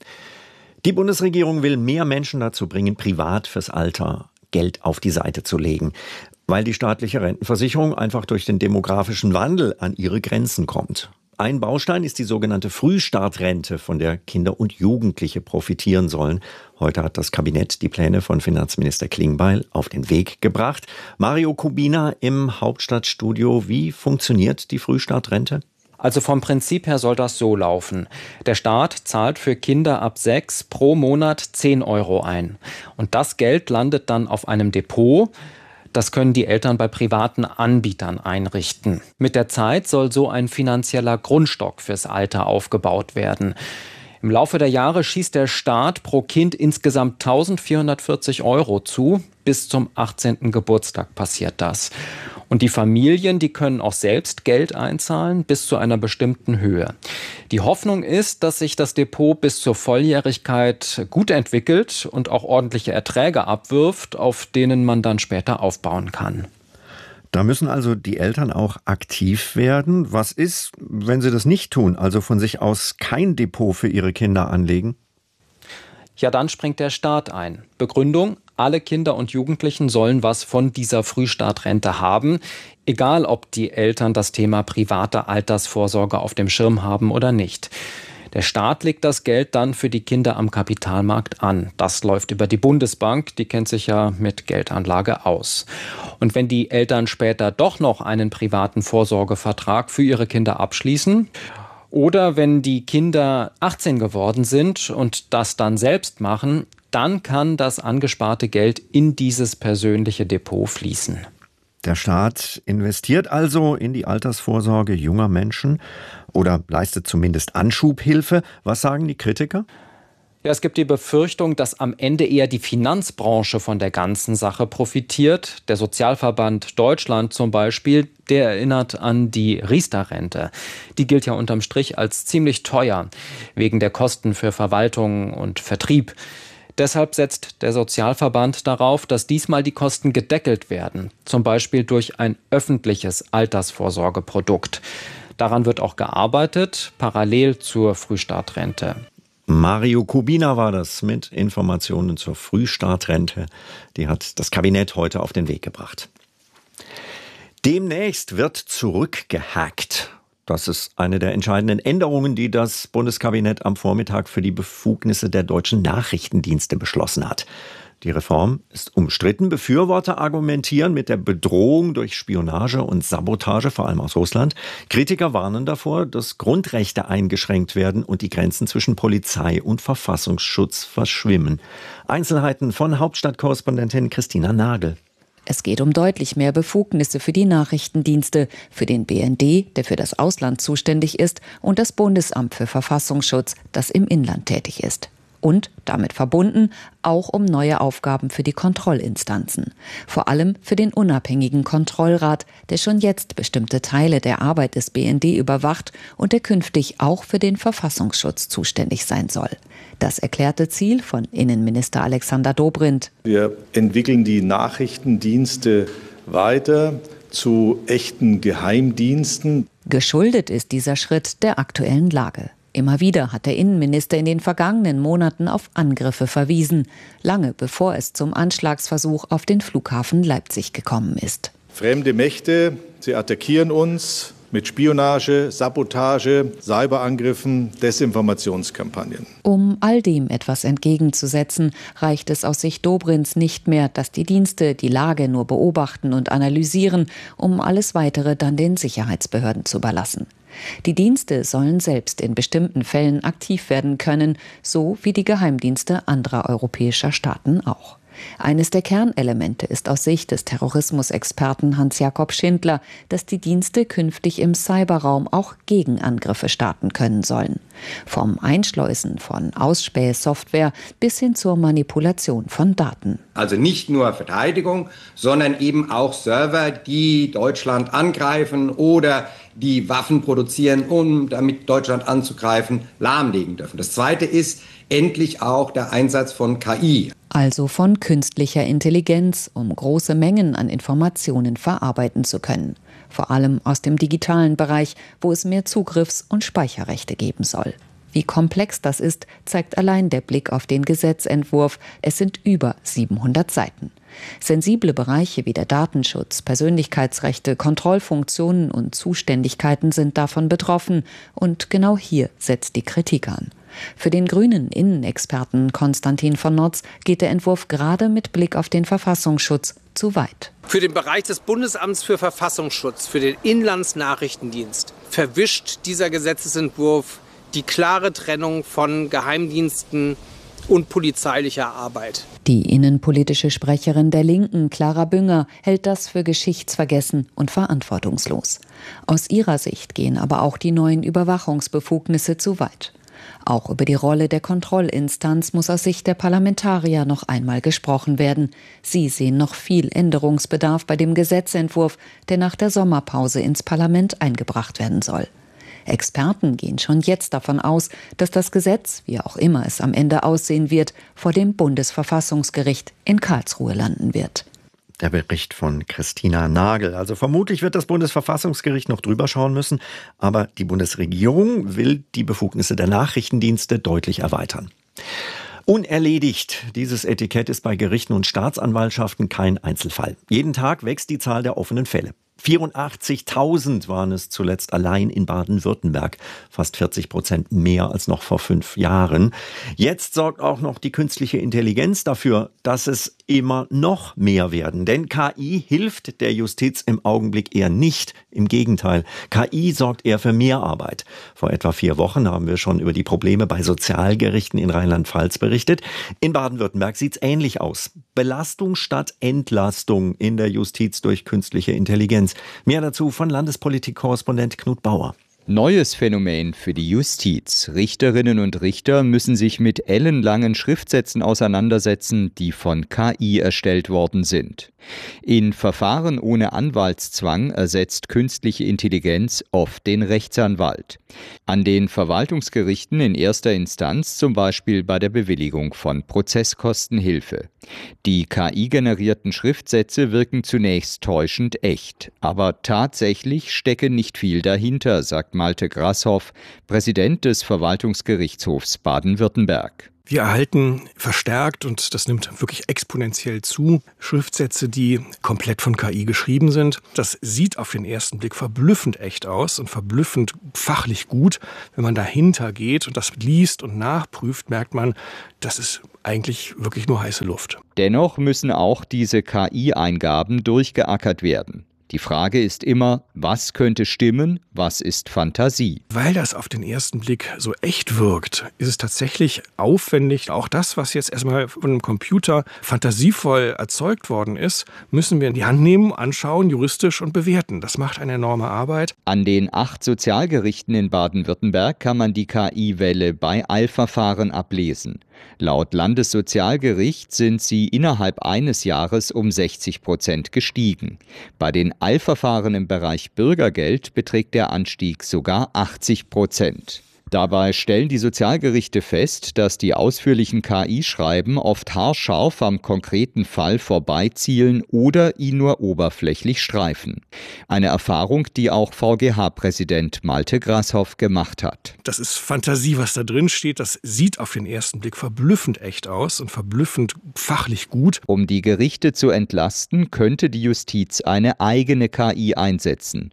Die Bundesregierung will mehr Menschen dazu bringen, privat fürs Alter Geld auf die Seite zu legen, weil die staatliche Rentenversicherung einfach durch den demografischen Wandel an ihre Grenzen kommt. Ein Baustein ist die sogenannte Frühstartrente, von der Kinder und Jugendliche profitieren sollen. Heute hat das Kabinett die Pläne von Finanzminister Klingbeil auf den Weg gebracht. Mario Kubina im Hauptstadtstudio. Wie funktioniert die Frühstartrente? Also vom Prinzip her soll das so laufen. Der Staat zahlt für Kinder ab 6 pro Monat 10 € ein. Und das Geld landet dann auf einem Depot. Das können die Eltern bei privaten Anbietern einrichten. Mit der Zeit soll so ein finanzieller Grundstock fürs Alter aufgebaut werden. Im Laufe der Jahre schießt der Staat pro Kind insgesamt 1.440 € zu. Bis zum 18. Geburtstag passiert das. Und die Familien, die können auch selbst Geld einzahlen, bis zu einer bestimmten Höhe. Die Hoffnung ist, dass sich das Depot bis zur Volljährigkeit gut entwickelt und auch ordentliche Erträge abwirft, auf denen man dann später aufbauen kann. Da müssen also die Eltern auch aktiv werden. Was ist, wenn sie das nicht tun, also von sich aus kein Depot für ihre Kinder anlegen? Ja, dann springt der Staat ein. Begründung: Alle Kinder und Jugendlichen sollen was von dieser Frühstartrente haben, egal ob die Eltern das Thema private Altersvorsorge auf dem Schirm haben oder nicht. Der Staat legt das Geld dann für die Kinder am Kapitalmarkt an. Das läuft über die Bundesbank, die kennt sich ja mit Geldanlage aus. Und wenn die Eltern später doch noch einen privaten Vorsorgevertrag für ihre Kinder abschließen, oder wenn die Kinder 18 geworden sind und das dann selbst machen, dann kann das angesparte Geld in dieses persönliche Depot fließen. Der Staat investiert also in die Altersvorsorge junger Menschen oder leistet zumindest Anschubhilfe. Was sagen die Kritiker? Ja, es gibt die Befürchtung, dass am Ende eher die Finanzbranche von der ganzen Sache profitiert. Der Sozialverband Deutschland zum Beispiel, der erinnert an die Riester-Rente. Die gilt ja unterm Strich als ziemlich teuer, wegen der Kosten für Verwaltung und Vertrieb. Deshalb setzt der Sozialverband darauf, dass diesmal die Kosten gedeckelt werden, zum Beispiel durch ein öffentliches Altersvorsorgeprodukt. Daran wird auch gearbeitet, parallel zur Frühstartrente. Mario Kubina war das mit Informationen zur Frühstartrente. Die hat das Kabinett heute auf den Weg gebracht. Demnächst wird zurückgehackt. Das ist eine der entscheidenden Änderungen, die das Bundeskabinett am Vormittag für die Befugnisse der deutschen Nachrichtendienste beschlossen hat. Die Reform ist umstritten. Befürworter argumentieren mit der Bedrohung durch Spionage und Sabotage, vor allem aus Russland. Kritiker warnen davor, dass Grundrechte eingeschränkt werden und die Grenzen zwischen Polizei und Verfassungsschutz verschwimmen. Einzelheiten von Hauptstadtkorrespondentin Christina Nagel. Es geht um deutlich mehr Befugnisse für die Nachrichtendienste, für den BND, der für das Ausland zuständig ist, und das Bundesamt für Verfassungsschutz, das im Inland tätig ist. Und, damit verbunden, auch um neue Aufgaben für die Kontrollinstanzen. Vor allem für den unabhängigen Kontrollrat, der schon jetzt bestimmte Teile der Arbeit des BND überwacht und der künftig auch für den Verfassungsschutz zuständig sein soll. Das erklärte Ziel von Innenminister Alexander Dobrindt. Wir entwickeln die Nachrichtendienste weiter zu echten Geheimdiensten. Geschuldet ist dieser Schritt der aktuellen Lage. Immer wieder hat der Innenminister in den vergangenen Monaten auf Angriffe verwiesen, lange bevor es zum Anschlagsversuch auf den Flughafen Leipzig gekommen ist. Fremde Mächte, sie attackieren uns mit Spionage, Sabotage, Cyberangriffen, Desinformationskampagnen. Um all dem etwas entgegenzusetzen, reicht es aus Sicht Dobrindts nicht mehr, dass die Dienste die Lage nur beobachten und analysieren, um alles Weitere dann den Sicherheitsbehörden zu überlassen. Die Dienste sollen selbst in bestimmten Fällen aktiv werden können, so wie die Geheimdienste anderer europäischer Staaten auch. Eines der Kernelemente ist aus Sicht des Terrorismusexperten Hans-Jakob Schindler, dass die Dienste künftig im Cyberraum auch Gegenangriffe starten können sollen. Vom Einschleusen von Ausspähsoftware bis hin zur Manipulation von Daten. Also nicht nur Verteidigung, sondern eben auch Server, die Deutschland angreifen oder die Waffen produzieren, um damit Deutschland anzugreifen, lahmlegen dürfen. Das Zweite ist endlich auch der Einsatz von KI. Also von künstlicher Intelligenz, um große Mengen an Informationen verarbeiten zu können. Vor allem aus dem digitalen Bereich, wo es mehr Zugriffs- und Speicherrechte geben soll. Wie komplex das ist, zeigt allein der Blick auf den Gesetzentwurf. Es sind über 700 Seiten. Sensible Bereiche wie der Datenschutz, Persönlichkeitsrechte, Kontrollfunktionen und Zuständigkeiten sind davon betroffen. Und genau hier setzt die Kritik an. Für den grünen Innenexperten Konstantin von Notz geht der Entwurf gerade mit Blick auf den Verfassungsschutz zu weit. Für den Bereich des Bundesamts für Verfassungsschutz, für den Inlandsnachrichtendienst, verwischt dieser Gesetzesentwurf die klare Trennung von Geheimdiensten und polizeilicher Arbeit. Die innenpolitische Sprecherin der Linken, Clara Bünger, hält das für geschichtsvergessen und verantwortungslos. Aus ihrer Sicht gehen aber auch die neuen Überwachungsbefugnisse zu weit. Auch über die Rolle der Kontrollinstanz muss aus Sicht der Parlamentarier noch einmal gesprochen werden. Sie sehen noch viel Änderungsbedarf bei dem Gesetzentwurf, der nach der Sommerpause ins Parlament eingebracht werden soll. Experten gehen schon jetzt davon aus, dass das Gesetz, wie auch immer es am Ende aussehen wird, vor dem Bundesverfassungsgericht in Karlsruhe landen wird. Der Bericht von Christina Nagel. Also vermutlich wird das Bundesverfassungsgericht noch drüber schauen müssen, aber die Bundesregierung will die Befugnisse der Nachrichtendienste deutlich erweitern. Unerledigt. Dieses Etikett ist bei Gerichten und Staatsanwaltschaften kein Einzelfall. Jeden Tag wächst die Zahl der offenen Fälle. 84.000 waren es zuletzt allein in Baden-Württemberg. Fast 40% mehr als noch vor 5 Jahren. Jetzt sorgt auch noch die künstliche Intelligenz dafür, dass es immer noch mehr werden. Denn KI hilft der Justiz im Augenblick eher nicht. Im Gegenteil, KI sorgt eher für mehr Arbeit. Vor etwa 4 Wochen haben wir schon über die Probleme bei Sozialgerichten in Rheinland-Pfalz berichtet. In Baden-Württemberg sieht es ähnlich aus. Belastung statt Entlastung in der Justiz durch künstliche Intelligenz. Mehr dazu von Landespolitik-Korrespondent Knut Bauer. Neues Phänomen für die Justiz. Richterinnen und Richter müssen sich mit ellenlangen Schriftsätzen auseinandersetzen, die von KI erstellt worden sind. In Verfahren ohne Anwaltszwang ersetzt künstliche Intelligenz oft den Rechtsanwalt. An den Verwaltungsgerichten in erster Instanz zum Beispiel bei der Bewilligung von Prozesskostenhilfe. Die KI-generierten Schriftsätze wirken zunächst täuschend echt, aber tatsächlich stecke nicht viel dahinter, sagt Malte Grashoff, Präsident des Verwaltungsgerichtshofs Baden-Württemberg. Wir erhalten verstärkt, und das nimmt wirklich exponentiell zu, Schriftsätze, die komplett von KI geschrieben sind. Das sieht auf den ersten Blick verblüffend echt aus und verblüffend fachlich gut. Wenn man dahinter geht und das liest und nachprüft, merkt man, das ist eigentlich wirklich nur heiße Luft. Dennoch müssen auch diese KI-Eingaben durchgeackert werden. Die Frage ist immer, was könnte stimmen, was ist Fantasie? Weil das auf den ersten Blick so echt wirkt, ist es tatsächlich aufwendig. Auch das, was jetzt erstmal von einem Computer fantasievoll erzeugt worden ist, müssen wir in die Hand nehmen, anschauen, juristisch und bewerten. Das macht eine enorme Arbeit. An den 8 Sozialgerichten in Baden-Württemberg kann man die KI-Welle bei Eilverfahren ablesen. Laut Landessozialgericht sind sie innerhalb eines Jahres um 60% gestiegen. Bei den Eilverfahren im Bereich Bürgergeld beträgt der Anstieg sogar 80%. Dabei stellen die Sozialgerichte fest, dass die ausführlichen KI-Schreiben oft haarscharf am konkreten Fall vorbeizielen oder ihn nur oberflächlich streifen. Eine Erfahrung, die auch VGH-Präsident Malte Grashoff gemacht hat. Das ist Fantasie, was da drin steht. Das sieht auf den ersten Blick verblüffend echt aus und verblüffend fachlich gut. Um die Gerichte zu entlasten, könnte die Justiz eine eigene KI einsetzen.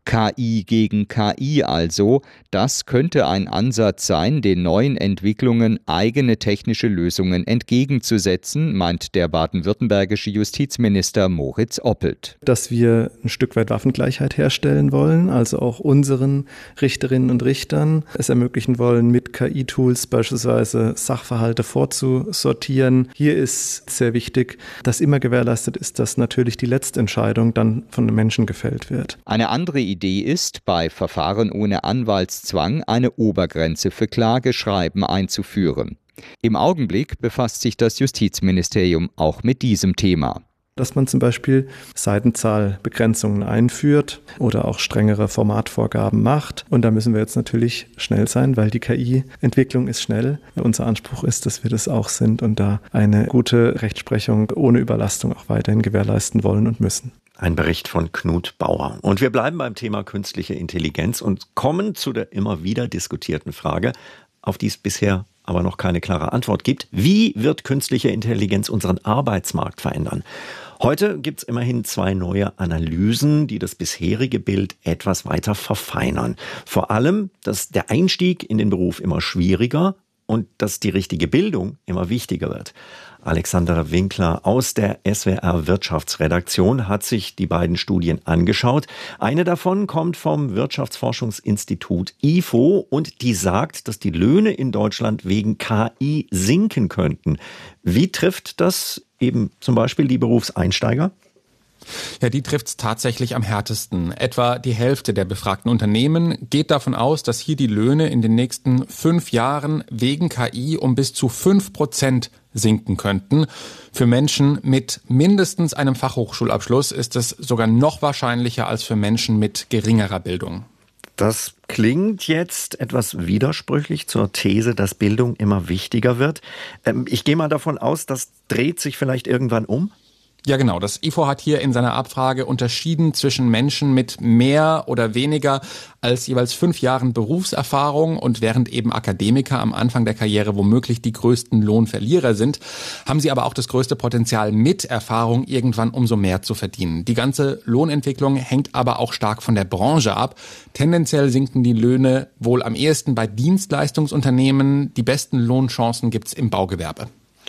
KI gegen KI also, das könnte ein Ansatz sein, den neuen Entwicklungen eigene technische Lösungen entgegenzusetzen, meint der baden-württembergische Justizminister Moritz Oppelt. Dass wir ein Stück weit Waffengleichheit herstellen wollen, also auch unseren Richterinnen und Richtern es ermöglichen wollen, mit KI-Tools beispielsweise Sachverhalte vorzusortieren. Hier ist sehr wichtig, dass immer gewährleistet ist, dass natürlich die Letztentscheidung dann von den Menschen gefällt wird. Eine andere Idee ist, bei Verfahren ohne Anwaltszwang eine Obergrenze für Klageschreiben einzuführen. Im Augenblick befasst sich das Justizministerium auch mit diesem Thema. Dass man zum Beispiel Seitenzahlbegrenzungen einführt oder auch strengere Formatvorgaben macht. Und da müssen wir jetzt natürlich schnell sein, weil die KI-Entwicklung ist schnell. Unser Anspruch ist, dass wir das auch sind und da eine gute Rechtsprechung ohne Überlastung auch weiterhin gewährleisten wollen und müssen. Ein Bericht von Knut Bauer. Und wir bleiben beim Thema künstliche Intelligenz und kommen zu der immer wieder diskutierten Frage, auf die es bisher aber noch keine klare Antwort gibt. Wie wird künstliche Intelligenz unseren Arbeitsmarkt verändern? Heute gibt es immerhin 2 neue Analysen, die das bisherige Bild etwas weiter verfeinern. Vor allem, dass der Einstieg in den Beruf immer schwieriger und dass die richtige Bildung immer wichtiger wird. Alexander Winkler aus der SWR Wirtschaftsredaktion hat sich die beiden Studien angeschaut. Eine davon kommt vom Wirtschaftsforschungsinstitut IFO und die sagt, dass die Löhne in Deutschland wegen KI sinken könnten. Wie trifft das eben zum Beispiel die Berufseinsteiger? Ja, die trifft es tatsächlich am härtesten. Etwa die Hälfte der befragten Unternehmen geht davon aus, dass hier die Löhne in den nächsten 5 Jahren wegen KI um bis zu 5% sinken könnten. Für Menschen mit mindestens einem Fachhochschulabschluss ist es sogar noch wahrscheinlicher als für Menschen mit geringerer Bildung. Das klingt jetzt etwas widersprüchlich zur These, dass Bildung immer wichtiger wird. Ich gehe mal davon aus, das dreht sich vielleicht irgendwann um? Ja, genau. Das IFO hat hier in seiner Abfrage unterschieden zwischen Menschen mit mehr oder weniger als jeweils 5 Jahren Berufserfahrung und während eben Akademiker am Anfang der Karriere womöglich die größten Lohnverlierer sind, haben sie aber auch das größte Potenzial mit Erfahrung irgendwann umso mehr zu verdienen. Die ganze Lohnentwicklung hängt aber auch stark von der Branche ab. Tendenziell sinken die Löhne wohl am ehesten bei Dienstleistungsunternehmen. Die besten Lohnchancen gibt's im Baugewerbe.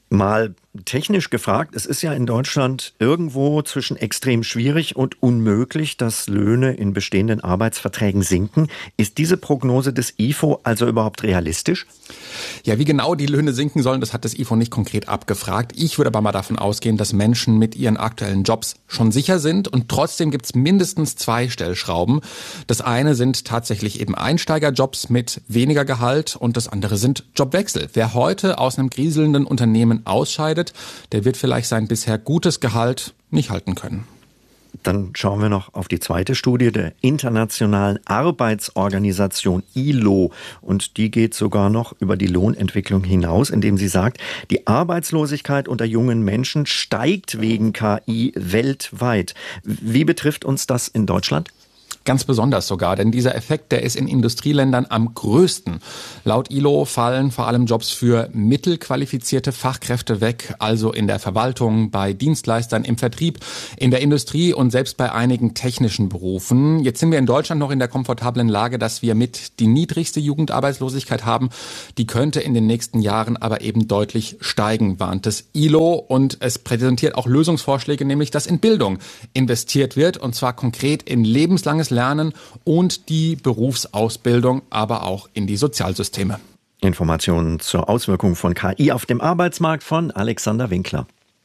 Mal technisch gefragt, es ist ja in Deutschland irgendwo zwischen extrem schwierig und unmöglich, dass Löhne in bestehenden Arbeitsverträgen sinken. Ist diese Prognose des IFO also überhaupt realistisch? Ja, wie genau die Löhne sinken sollen, das hat das IFO nicht konkret abgefragt. Ich würde aber mal davon ausgehen, dass Menschen mit ihren aktuellen Jobs schon sicher sind und trotzdem gibt es mindestens 2 Stellschrauben. Das eine sind tatsächlich eben Einsteigerjobs mit weniger Gehalt und das andere sind Jobwechsel. Wer heute aus einem kriselnden Unternehmen ausscheidet, der wird vielleicht sein bisher gutes Gehalt nicht halten können. Dann schauen wir noch auf die zweite Studie der Internationalen Arbeitsorganisation ILO. Und die geht sogar noch über die Lohnentwicklung hinaus, indem sie sagt, die Arbeitslosigkeit unter jungen Menschen steigt wegen KI weltweit. Wie betrifft uns das in Deutschland? Ganz besonders sogar, denn dieser Effekt, der ist in Industrieländern am größten. Laut ILO fallen vor allem Jobs für mittelqualifizierte Fachkräfte weg, also in der Verwaltung, bei Dienstleistern, im Vertrieb, in der Industrie und selbst bei einigen technischen Berufen. Jetzt sind wir in Deutschland noch in der komfortablen Lage, dass wir mit die niedrigste Jugendarbeitslosigkeit haben. Die könnte in den nächsten Jahren aber eben deutlich steigen, warnt das ILO. Und es präsentiert auch Lösungsvorschläge, nämlich dass in Bildung investiert wird, und zwar konkret in lebenslanges Lernen und die Berufsausbildung, aber auch in die Sozialsysteme. Informationen zur Auswirkung von KI auf dem Arbeitsmarkt von Alexander Winkler.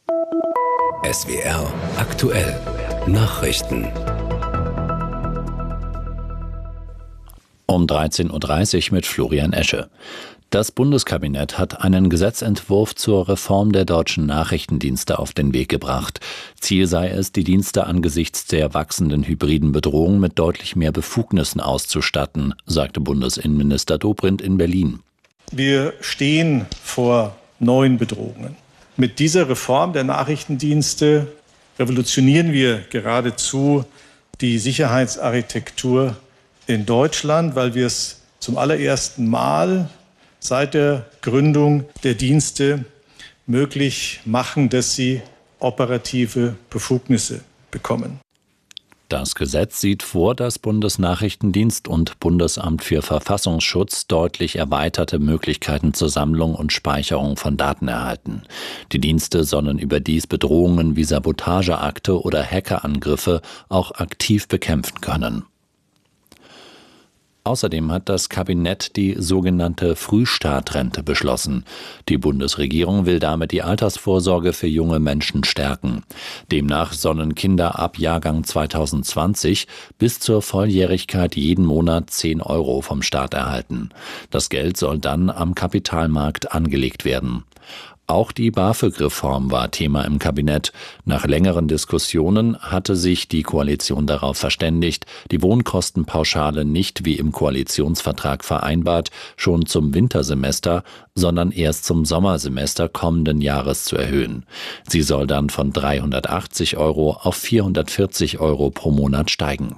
SWR aktuell Nachrichten. Um 13.30 Uhr mit Florian Esche. Das Bundeskabinett hat einen Gesetzentwurf zur Reform der deutschen Nachrichtendienste auf den Weg gebracht. Ziel sei es, die Dienste angesichts der wachsenden hybriden Bedrohung mit deutlich mehr Befugnissen auszustatten, sagte Bundesinnenminister Dobrindt in Berlin. Wir stehen vor neuen Bedrohungen. Mit dieser Reform der Nachrichtendienste revolutionieren wir geradezu die Sicherheitsarchitektur in Deutschland, weil wir es zum allerersten Mal seit der Gründung der Dienste möglich machen, dass sie operative Befugnisse bekommen. Das Gesetz sieht vor, dass Bundesnachrichtendienst und Bundesamt für Verfassungsschutz deutlich erweiterte Möglichkeiten zur Sammlung und Speicherung von Daten erhalten. Die Dienste sollen überdies Bedrohungen wie Sabotageakte oder Hackerangriffe auch aktiv bekämpfen können. Außerdem hat das Kabinett die sogenannte Frühstartrente beschlossen. Die Bundesregierung will damit die Altersvorsorge für junge Menschen stärken. Demnach sollen Kinder ab Jahrgang 2020 bis zur Volljährigkeit jeden Monat 10 € vom Staat erhalten. Das Geld soll dann am Kapitalmarkt angelegt werden. Auch die BAföG-Reform war Thema im Kabinett. Nach längeren Diskussionen hatte sich die Koalition darauf verständigt, die Wohnkostenpauschale nicht wie im Koalitionsvertrag vereinbart, schon zum Wintersemester, sondern erst zum Sommersemester kommenden Jahres zu erhöhen. Sie soll dann von 380 € auf 440 € pro Monat steigen.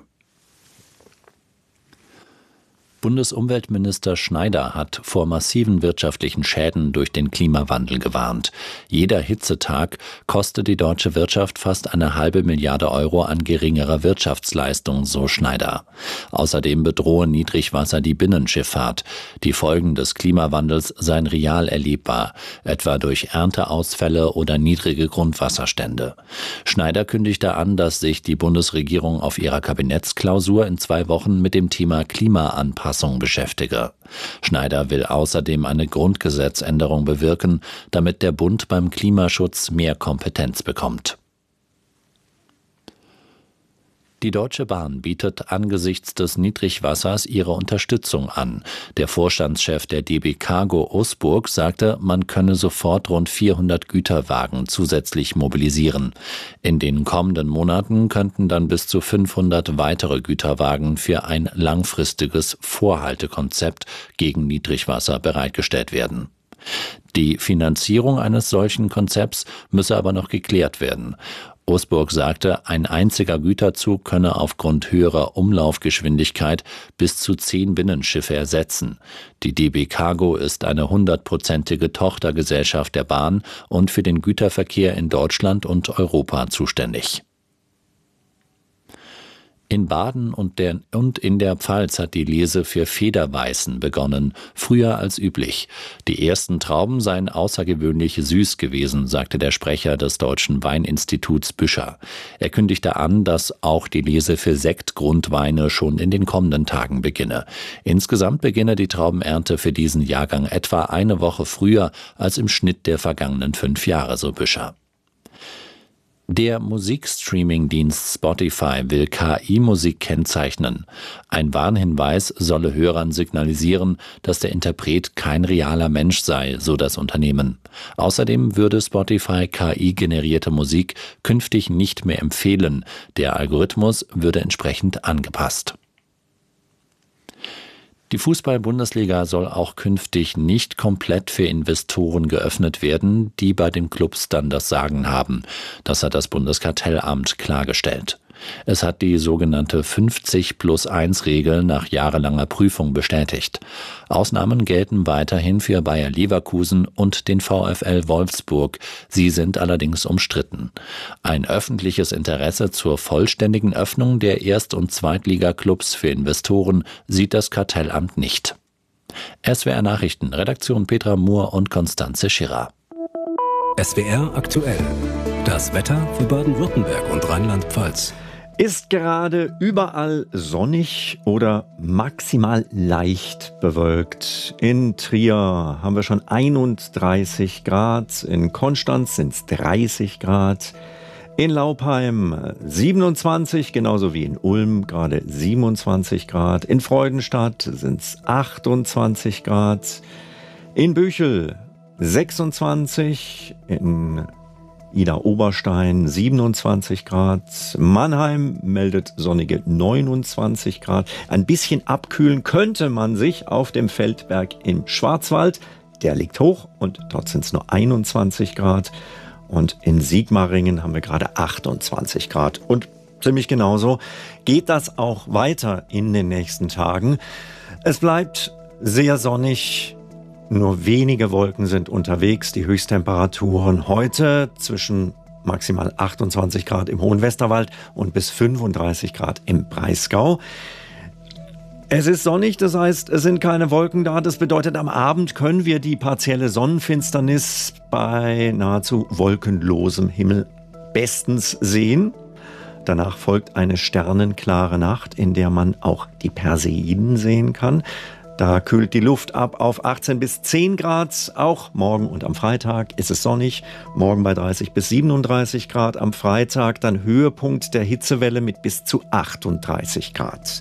Bundesumweltminister Schneider hat vor massiven wirtschaftlichen Schäden durch den Klimawandel gewarnt. Jeder Hitzetag kostet die deutsche Wirtschaft fast 1,5 Milliarde € an geringerer Wirtschaftsleistung, so Schneider. Außerdem bedrohe Niedrigwasser die Binnenschifffahrt. Die Folgen des Klimawandels seien real erlebbar, etwa durch Ernteausfälle oder niedrige Grundwasserstände. Schneider kündigte an, dass sich die Bundesregierung auf ihrer Kabinettsklausur in 2 Wochen mit dem Thema Klimaanpassung beschäftige. Schneider will außerdem eine Grundgesetzänderung bewirken, damit der Bund beim Klimaschutz mehr Kompetenz bekommt. Die Deutsche Bahn bietet angesichts des Niedrigwassers ihre Unterstützung an. Der Vorstandschef der DB Cargo Osburg sagte, man könne sofort rund 400 Güterwagen zusätzlich mobilisieren. In den kommenden Monaten könnten dann bis zu 500 weitere Güterwagen für ein langfristiges Vorhaltekonzept gegen Niedrigwasser bereitgestellt werden. Die Finanzierung eines solchen Konzepts müsse aber noch geklärt werden. Osburg sagte, ein einziger Güterzug könne aufgrund höherer Umlaufgeschwindigkeit bis zu 10 Binnenschiffe ersetzen. Die DB Cargo ist eine 100%ige Tochtergesellschaft der Bahn und für den Güterverkehr in Deutschland und Europa zuständig. In Baden und in der Pfalz hat die Lese für Federweißen begonnen, früher als üblich. Die ersten Trauben seien außergewöhnlich süß gewesen, sagte der Sprecher des Deutschen Weininstituts Büscher. Er kündigte an, dass auch die Lese für Sektgrundweine schon in den kommenden Tagen beginne. Insgesamt beginne die Traubenernte für diesen Jahrgang etwa eine Woche früher als im Schnitt der vergangenen 5 Jahre, so Büscher. Der Musikstreaming-Dienst Spotify will KI-Musik kennzeichnen. Ein Warnhinweis solle Hörern signalisieren, dass der Interpret kein realer Mensch sei, so das Unternehmen. Außerdem würde Spotify KI-generierte Musik künftig nicht mehr empfehlen. Der Algorithmus würde entsprechend angepasst. Die Fußball-Bundesliga soll auch künftig nicht komplett für Investoren geöffnet werden, die bei den Clubs dann das Sagen haben. Das hat das Bundeskartellamt klargestellt. Es hat die sogenannte 50+1-Regel nach jahrelanger Prüfung bestätigt. Ausnahmen gelten weiterhin für Bayer Leverkusen und den VfL Wolfsburg. Sie sind allerdings umstritten. Ein öffentliches Interesse zur vollständigen Öffnung der Erst- und Zweitliga-Clubs für Investoren sieht das Kartellamt nicht. SWR Nachrichten, Redaktion Petra Mohr und Konstanze Schirrer. SWR aktuell. Das Wetter für Baden-Württemberg und Rheinland-Pfalz. Ist gerade überall sonnig oder maximal leicht bewölkt. In Trier haben wir schon 31 Grad, in Konstanz sind es 30 Grad, in Laupheim 27, genauso wie in Ulm gerade 27 Grad, in Freudenstadt sind es 28 Grad, in Büchel 26, in Ida-Oberstein 27 Grad, Mannheim meldet sonnige 29 Grad. Ein bisschen abkühlen könnte man sich auf dem Feldberg im Schwarzwald. Der liegt hoch und dort sind es nur 21 Grad. Und in Sigmaringen haben wir gerade 28 Grad. Und ziemlich genauso geht das auch weiter in den nächsten Tagen. Es bleibt sehr sonnig. Nur wenige Wolken sind unterwegs. Die Höchsttemperaturen heute zwischen maximal 28 Grad im Hohen Westerwald und bis 35 Grad im Breisgau. Es ist sonnig, das heißt, es sind keine Wolken da. Das bedeutet, am Abend können wir die partielle Sonnenfinsternis bei nahezu wolkenlosem Himmel bestens sehen. Danach folgt eine sternenklare Nacht, in der man auch die Perseiden sehen kann. Da kühlt die Luft ab auf 18 bis 10 Grad. Auch morgen und am Freitag ist es sonnig. Morgen bei 30 bis 37 Grad. Am Freitag dann Höhepunkt der Hitzewelle mit bis zu 38 Grad.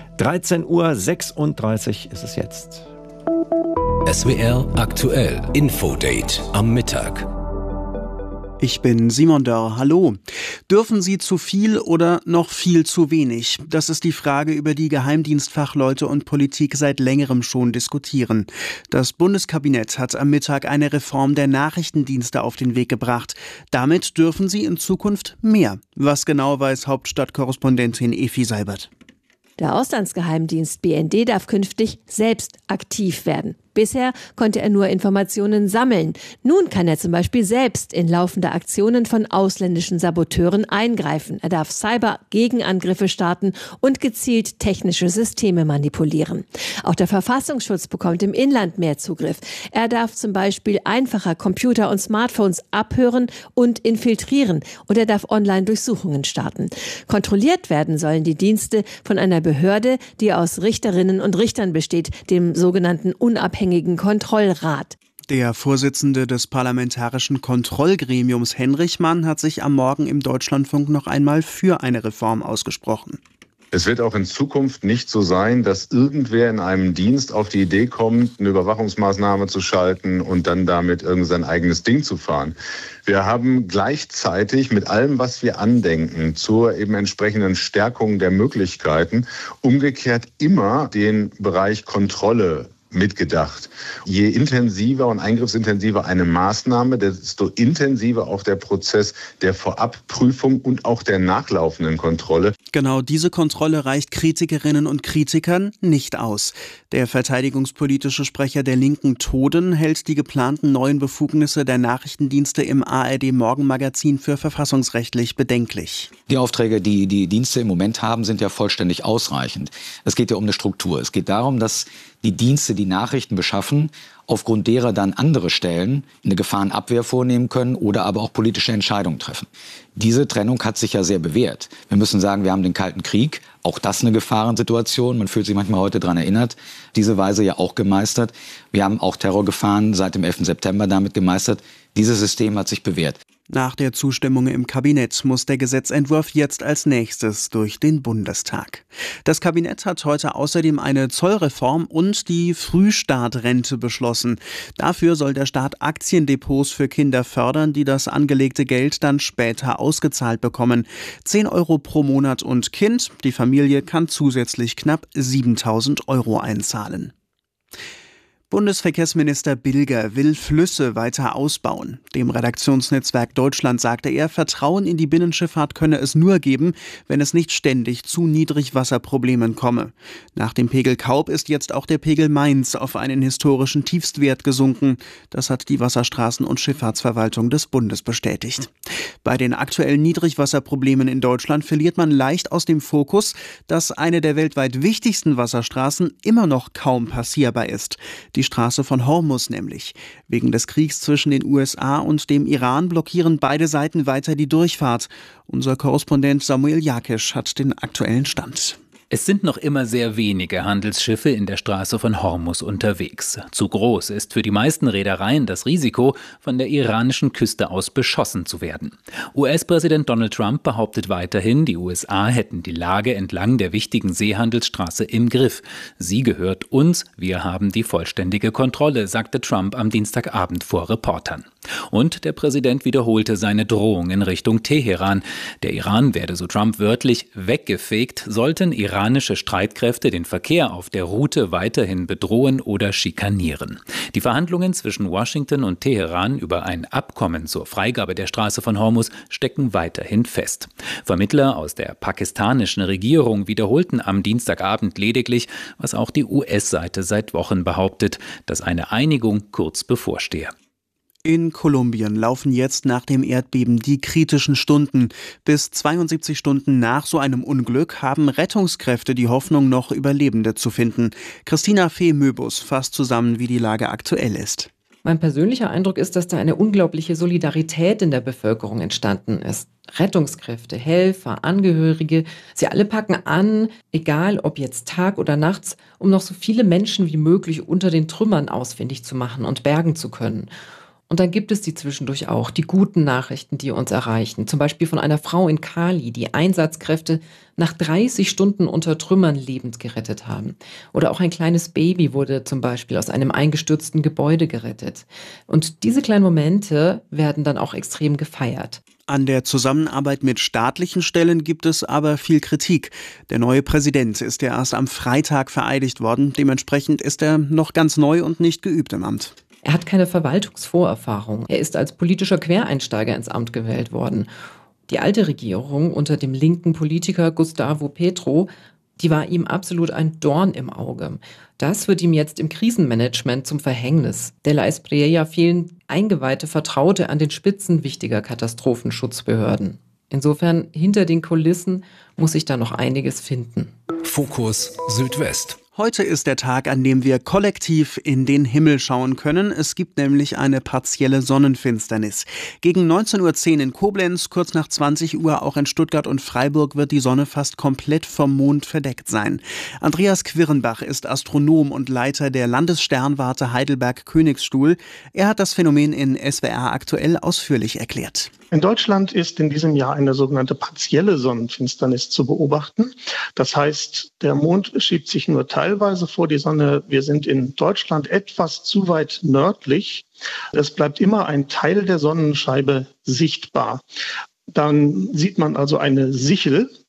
13:36 Uhr ist es jetzt. SWR aktuell. Infodate am Mittag. Ich bin Simon Dörr. Hallo. Dürfen Sie zu viel oder noch viel zu wenig? Das ist die Frage, über die Geheimdienstfachleute und Politik seit längerem schon diskutieren. Das Bundeskabinett hat am Mittag eine Reform der Nachrichtendienste auf den Weg gebracht. Damit dürfen sie in Zukunft mehr. Was genau, weiß Hauptstadtkorrespondentin Efi Seibert. Der Auslandsgeheimdienst BND darf künftig selbst aktiv werden. Bisher konnte er nur Informationen sammeln. Nun kann er zum Beispiel selbst in laufende Aktionen von ausländischen Saboteuren eingreifen. Er darf Cyber-Gegenangriffe starten und gezielt technische Systeme manipulieren. Auch der Verfassungsschutz bekommt im Inland mehr Zugriff. Er darf zum Beispiel einfacher Computer und Smartphones abhören und infiltrieren. Und er darf Online-Durchsuchungen starten. Kontrolliert werden sollen die Dienste von einer Behörde, die aus Richterinnen und Richtern besteht, dem sogenannten unabhängigen Kontrollrat. Der Vorsitzende des Parlamentarischen Kontrollgremiums Henrich Mann hat sich am Morgen im Deutschlandfunk noch einmal für eine Reform ausgesprochen. Es wird auch in Zukunft nicht so sein, dass irgendwer in einem Dienst auf die Idee kommt, eine Überwachungsmaßnahme zu schalten und dann damit irgendein eigenes Ding zu fahren. Wir haben gleichzeitig mit allem, was wir andenken, zur eben entsprechenden Stärkung der Möglichkeiten, umgekehrt immer den Bereich Kontrolle mitgedacht. Je intensiver und eingriffsintensiver eine Maßnahme, desto intensiver auch der Prozess der Vorabprüfung und auch der nachlaufenden Kontrolle. Genau diese Kontrolle reicht Kritikerinnen und Kritikern nicht aus. Der verteidigungspolitische Sprecher der Linken Toden hält die geplanten neuen Befugnisse der Nachrichtendienste im ARD-Morgenmagazin für verfassungsrechtlich bedenklich. Die Aufträge, die die Dienste im Moment haben, sind ja vollständig ausreichend. Es geht ja um eine Struktur. Es geht darum, dass die Dienste, die Nachrichten beschaffen, aufgrund derer dann andere Stellen eine Gefahrenabwehr vornehmen können oder aber auch politische Entscheidungen treffen. Diese Trennung hat sich ja sehr bewährt. Wir müssen sagen, wir haben den Kalten Krieg, auch das eine Gefahrensituation. Man fühlt sich manchmal heute daran erinnert, diese Weise ja auch gemeistert. Wir haben auch Terrorgefahren seit dem 11. September damit gemeistert. Dieses System hat sich bewährt. Nach der Zustimmung im Kabinett muss der Gesetzentwurf jetzt als nächstes durch den Bundestag. Das Kabinett hat heute außerdem eine Zollreform und die Frühstartrente beschlossen. Dafür soll der Staat Aktiendepots für Kinder fördern, die das angelegte Geld dann später ausgezahlt bekommen. 10 Euro pro Monat und Kind. Die Familie kann zusätzlich knapp 7.000 Euro einzahlen. Bundesverkehrsminister Bilger will Flüsse weiter ausbauen. Dem Redaktionsnetzwerk Deutschland sagte er, Vertrauen in die Binnenschifffahrt könne es nur geben, wenn es nicht ständig zu Niedrigwasserproblemen komme. Nach dem Pegel Kaub ist jetzt auch der Pegel Mainz auf einen historischen Tiefstwert gesunken. Das hat die Wasserstraßen- und Schifffahrtsverwaltung des Bundes bestätigt. Bei den aktuellen Niedrigwasserproblemen in Deutschland verliert man leicht aus dem Fokus, dass eine der weltweit wichtigsten Wasserstraßen immer noch kaum passierbar ist. Die Straße von Hormuz nämlich. Wegen des Kriegs zwischen den USA und dem Iran blockieren beide Seiten weiter die Durchfahrt. Unser Korrespondent Samuel Jakisch hat den aktuellen Stand. Es sind noch immer sehr wenige Handelsschiffe in der Straße von Hormuz unterwegs. Zu groß ist für die meisten Reedereien das Risiko, von der iranischen Küste aus beschossen zu werden. US-Präsident Donald Trump behauptet weiterhin, die USA hätten die Lage entlang der wichtigen Seehandelsstraße im Griff. Sie gehört uns, wir haben die vollständige Kontrolle, sagte Trump am Dienstagabend vor Reportern. Und der Präsident wiederholte seine Drohung in Richtung Teheran. Der Iran werde, so Trump wörtlich, weggefegt, sollten iranische Streitkräfte den Verkehr auf der Route weiterhin bedrohen oder schikanieren. Die Verhandlungen zwischen Washington und Teheran über ein Abkommen zur Freigabe der Straße von Hormuz stecken weiterhin fest. Vermittler aus der pakistanischen Regierung wiederholten am Dienstagabend lediglich, was auch die US-Seite seit Wochen behauptet, dass eine Einigung kurz bevorstehe. In Kolumbien laufen jetzt nach dem Erdbeben die kritischen Stunden. Bis 72 Stunden nach so einem Unglück haben Rettungskräfte die Hoffnung, noch Überlebende zu finden. Christina Fee-Möbus fasst zusammen, wie die Lage aktuell ist. Mein persönlicher Eindruck ist, dass da eine unglaubliche Solidarität in der Bevölkerung entstanden ist. Rettungskräfte, Helfer, Angehörige, sie alle packen an, egal ob jetzt Tag oder nachts, um noch so viele Menschen wie möglich unter den Trümmern ausfindig zu machen und bergen zu können. Und dann gibt es die zwischendurch auch, die guten Nachrichten, die uns erreichen. Zum Beispiel von einer Frau in Cali, die Einsatzkräfte nach 30 Stunden unter Trümmern lebend gerettet haben. Oder auch ein kleines Baby wurde zum Beispiel aus einem eingestürzten Gebäude gerettet. Und diese kleinen Momente werden dann auch extrem gefeiert. An der Zusammenarbeit mit staatlichen Stellen gibt es aber viel Kritik. Der neue Präsident ist ja erst am Freitag vereidigt worden. Dementsprechend ist er noch ganz neu und nicht geübt im Amt. Er hat keine Verwaltungsvorerfahrung. Er ist als politischer Quereinsteiger ins Amt gewählt worden. Die alte Regierung unter dem linken Politiker Gustavo Petro, die war ihm absolut ein Dorn im Auge. Das wird ihm jetzt im Krisenmanagement zum Verhängnis. De la Espriella fehlen eingeweihte Vertraute an den Spitzen wichtiger Katastrophenschutzbehörden. Insofern, hinter den Kulissen muss sich da noch einiges finden. Fokus Südwest. Heute ist der Tag, an dem wir kollektiv in den Himmel schauen können. Es gibt nämlich eine partielle Sonnenfinsternis. Gegen 19.10 Uhr in Koblenz, kurz nach 20 Uhr auch in Stuttgart und Freiburg wird die Sonne fast komplett vom Mond verdeckt sein. Andreas Quirrenbach ist Astronom und Leiter der Landessternwarte Heidelberg-Königsstuhl. Er hat das Phänomen in SWR aktuell ausführlich erklärt. In Deutschland ist in diesem Jahr eine sogenannte partielle Sonnenfinsternis zu beobachten. Das heißt, der Mond schiebt sich nur teilweise vor die Sonne. Wir sind in Deutschland etwas zu weit nördlich. Es bleibt immer ein Teil der Sonnenscheibe sichtbar. Dann sieht man also eine Sichel.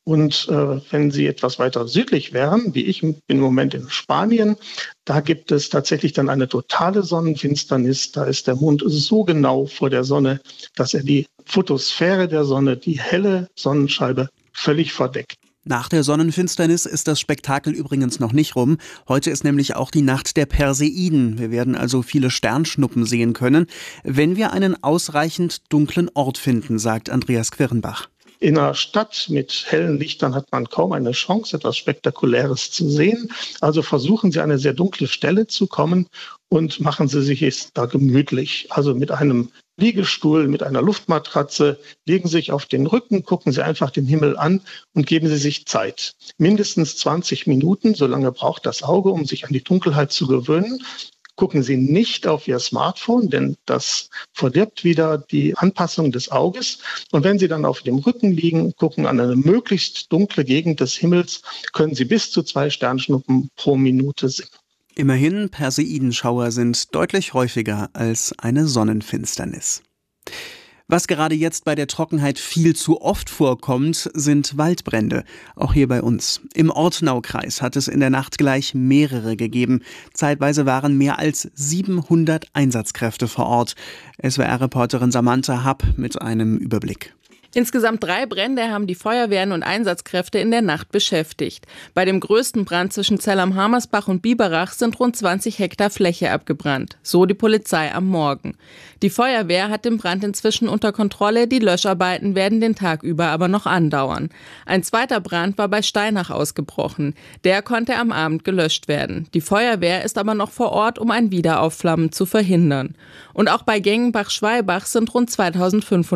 Und wenn Sie etwas weiter südlich wären, wie ich bin im Moment in Spanien, da gibt es tatsächlich dann eine totale Sonnenfinsternis. Da ist der Mond so genau vor der Sonne, dass er die Photosphäre der Sonne, die helle Sonnenscheibe, völlig verdeckt. Nach der Sonnenfinsternis ist das Spektakel übrigens noch nicht rum. Heute ist nämlich auch die Nacht der Perseiden. Wir werden also viele Sternschnuppen sehen können, wenn wir einen ausreichend dunklen Ort finden, sagt Andreas Quirnbach. In einer Stadt mit hellen Lichtern hat man kaum eine Chance, etwas Spektakuläres zu sehen. Also versuchen Sie, an eine sehr dunkle Stelle zu kommen und machen Sie sich es da gemütlich. Also mit einem Liegestuhl, mit einer Luftmatratze, legen Sie sich auf den Rücken, gucken Sie einfach den Himmel an und geben Sie sich Zeit. Mindestens 20 Minuten, so lange braucht das Auge, um sich an die Dunkelheit zu gewöhnen. Gucken Sie nicht auf Ihr Smartphone, denn das verdirbt wieder die Anpassung des Auges. Und wenn Sie dann auf dem Rücken liegen, gucken an eine möglichst dunkle Gegend des Himmels, können Sie bis zu 2 Sternschnuppen pro Minute sehen. Immerhin, Perseidenschauer sind deutlich häufiger als eine Sonnenfinsternis. Was gerade jetzt bei der Trockenheit viel zu oft vorkommt, sind Waldbrände. Auch hier bei uns. Im Ortenaukreis hat es in der Nacht gleich mehrere gegeben. Zeitweise waren mehr als 700 Einsatzkräfte vor Ort. SWR-Reporterin Samantha Happ mit einem Überblick. Insgesamt 3 Brände haben die Feuerwehren und Einsatzkräfte in der Nacht beschäftigt. Bei dem größten Brand zwischen Zell am Hamersbach und Biberach sind rund 20 Hektar Fläche abgebrannt. So die Polizei am Morgen. Die Feuerwehr hat den Brand inzwischen unter Kontrolle. Die Löscharbeiten werden den Tag über aber noch andauern. Ein zweiter Brand war bei Steinach ausgebrochen. Der konnte am Abend gelöscht werden. Die Feuerwehr ist aber noch vor Ort, um ein Wiederaufflammen zu verhindern. Und auch bei Gengenbach-Schwalbach sind rund 2500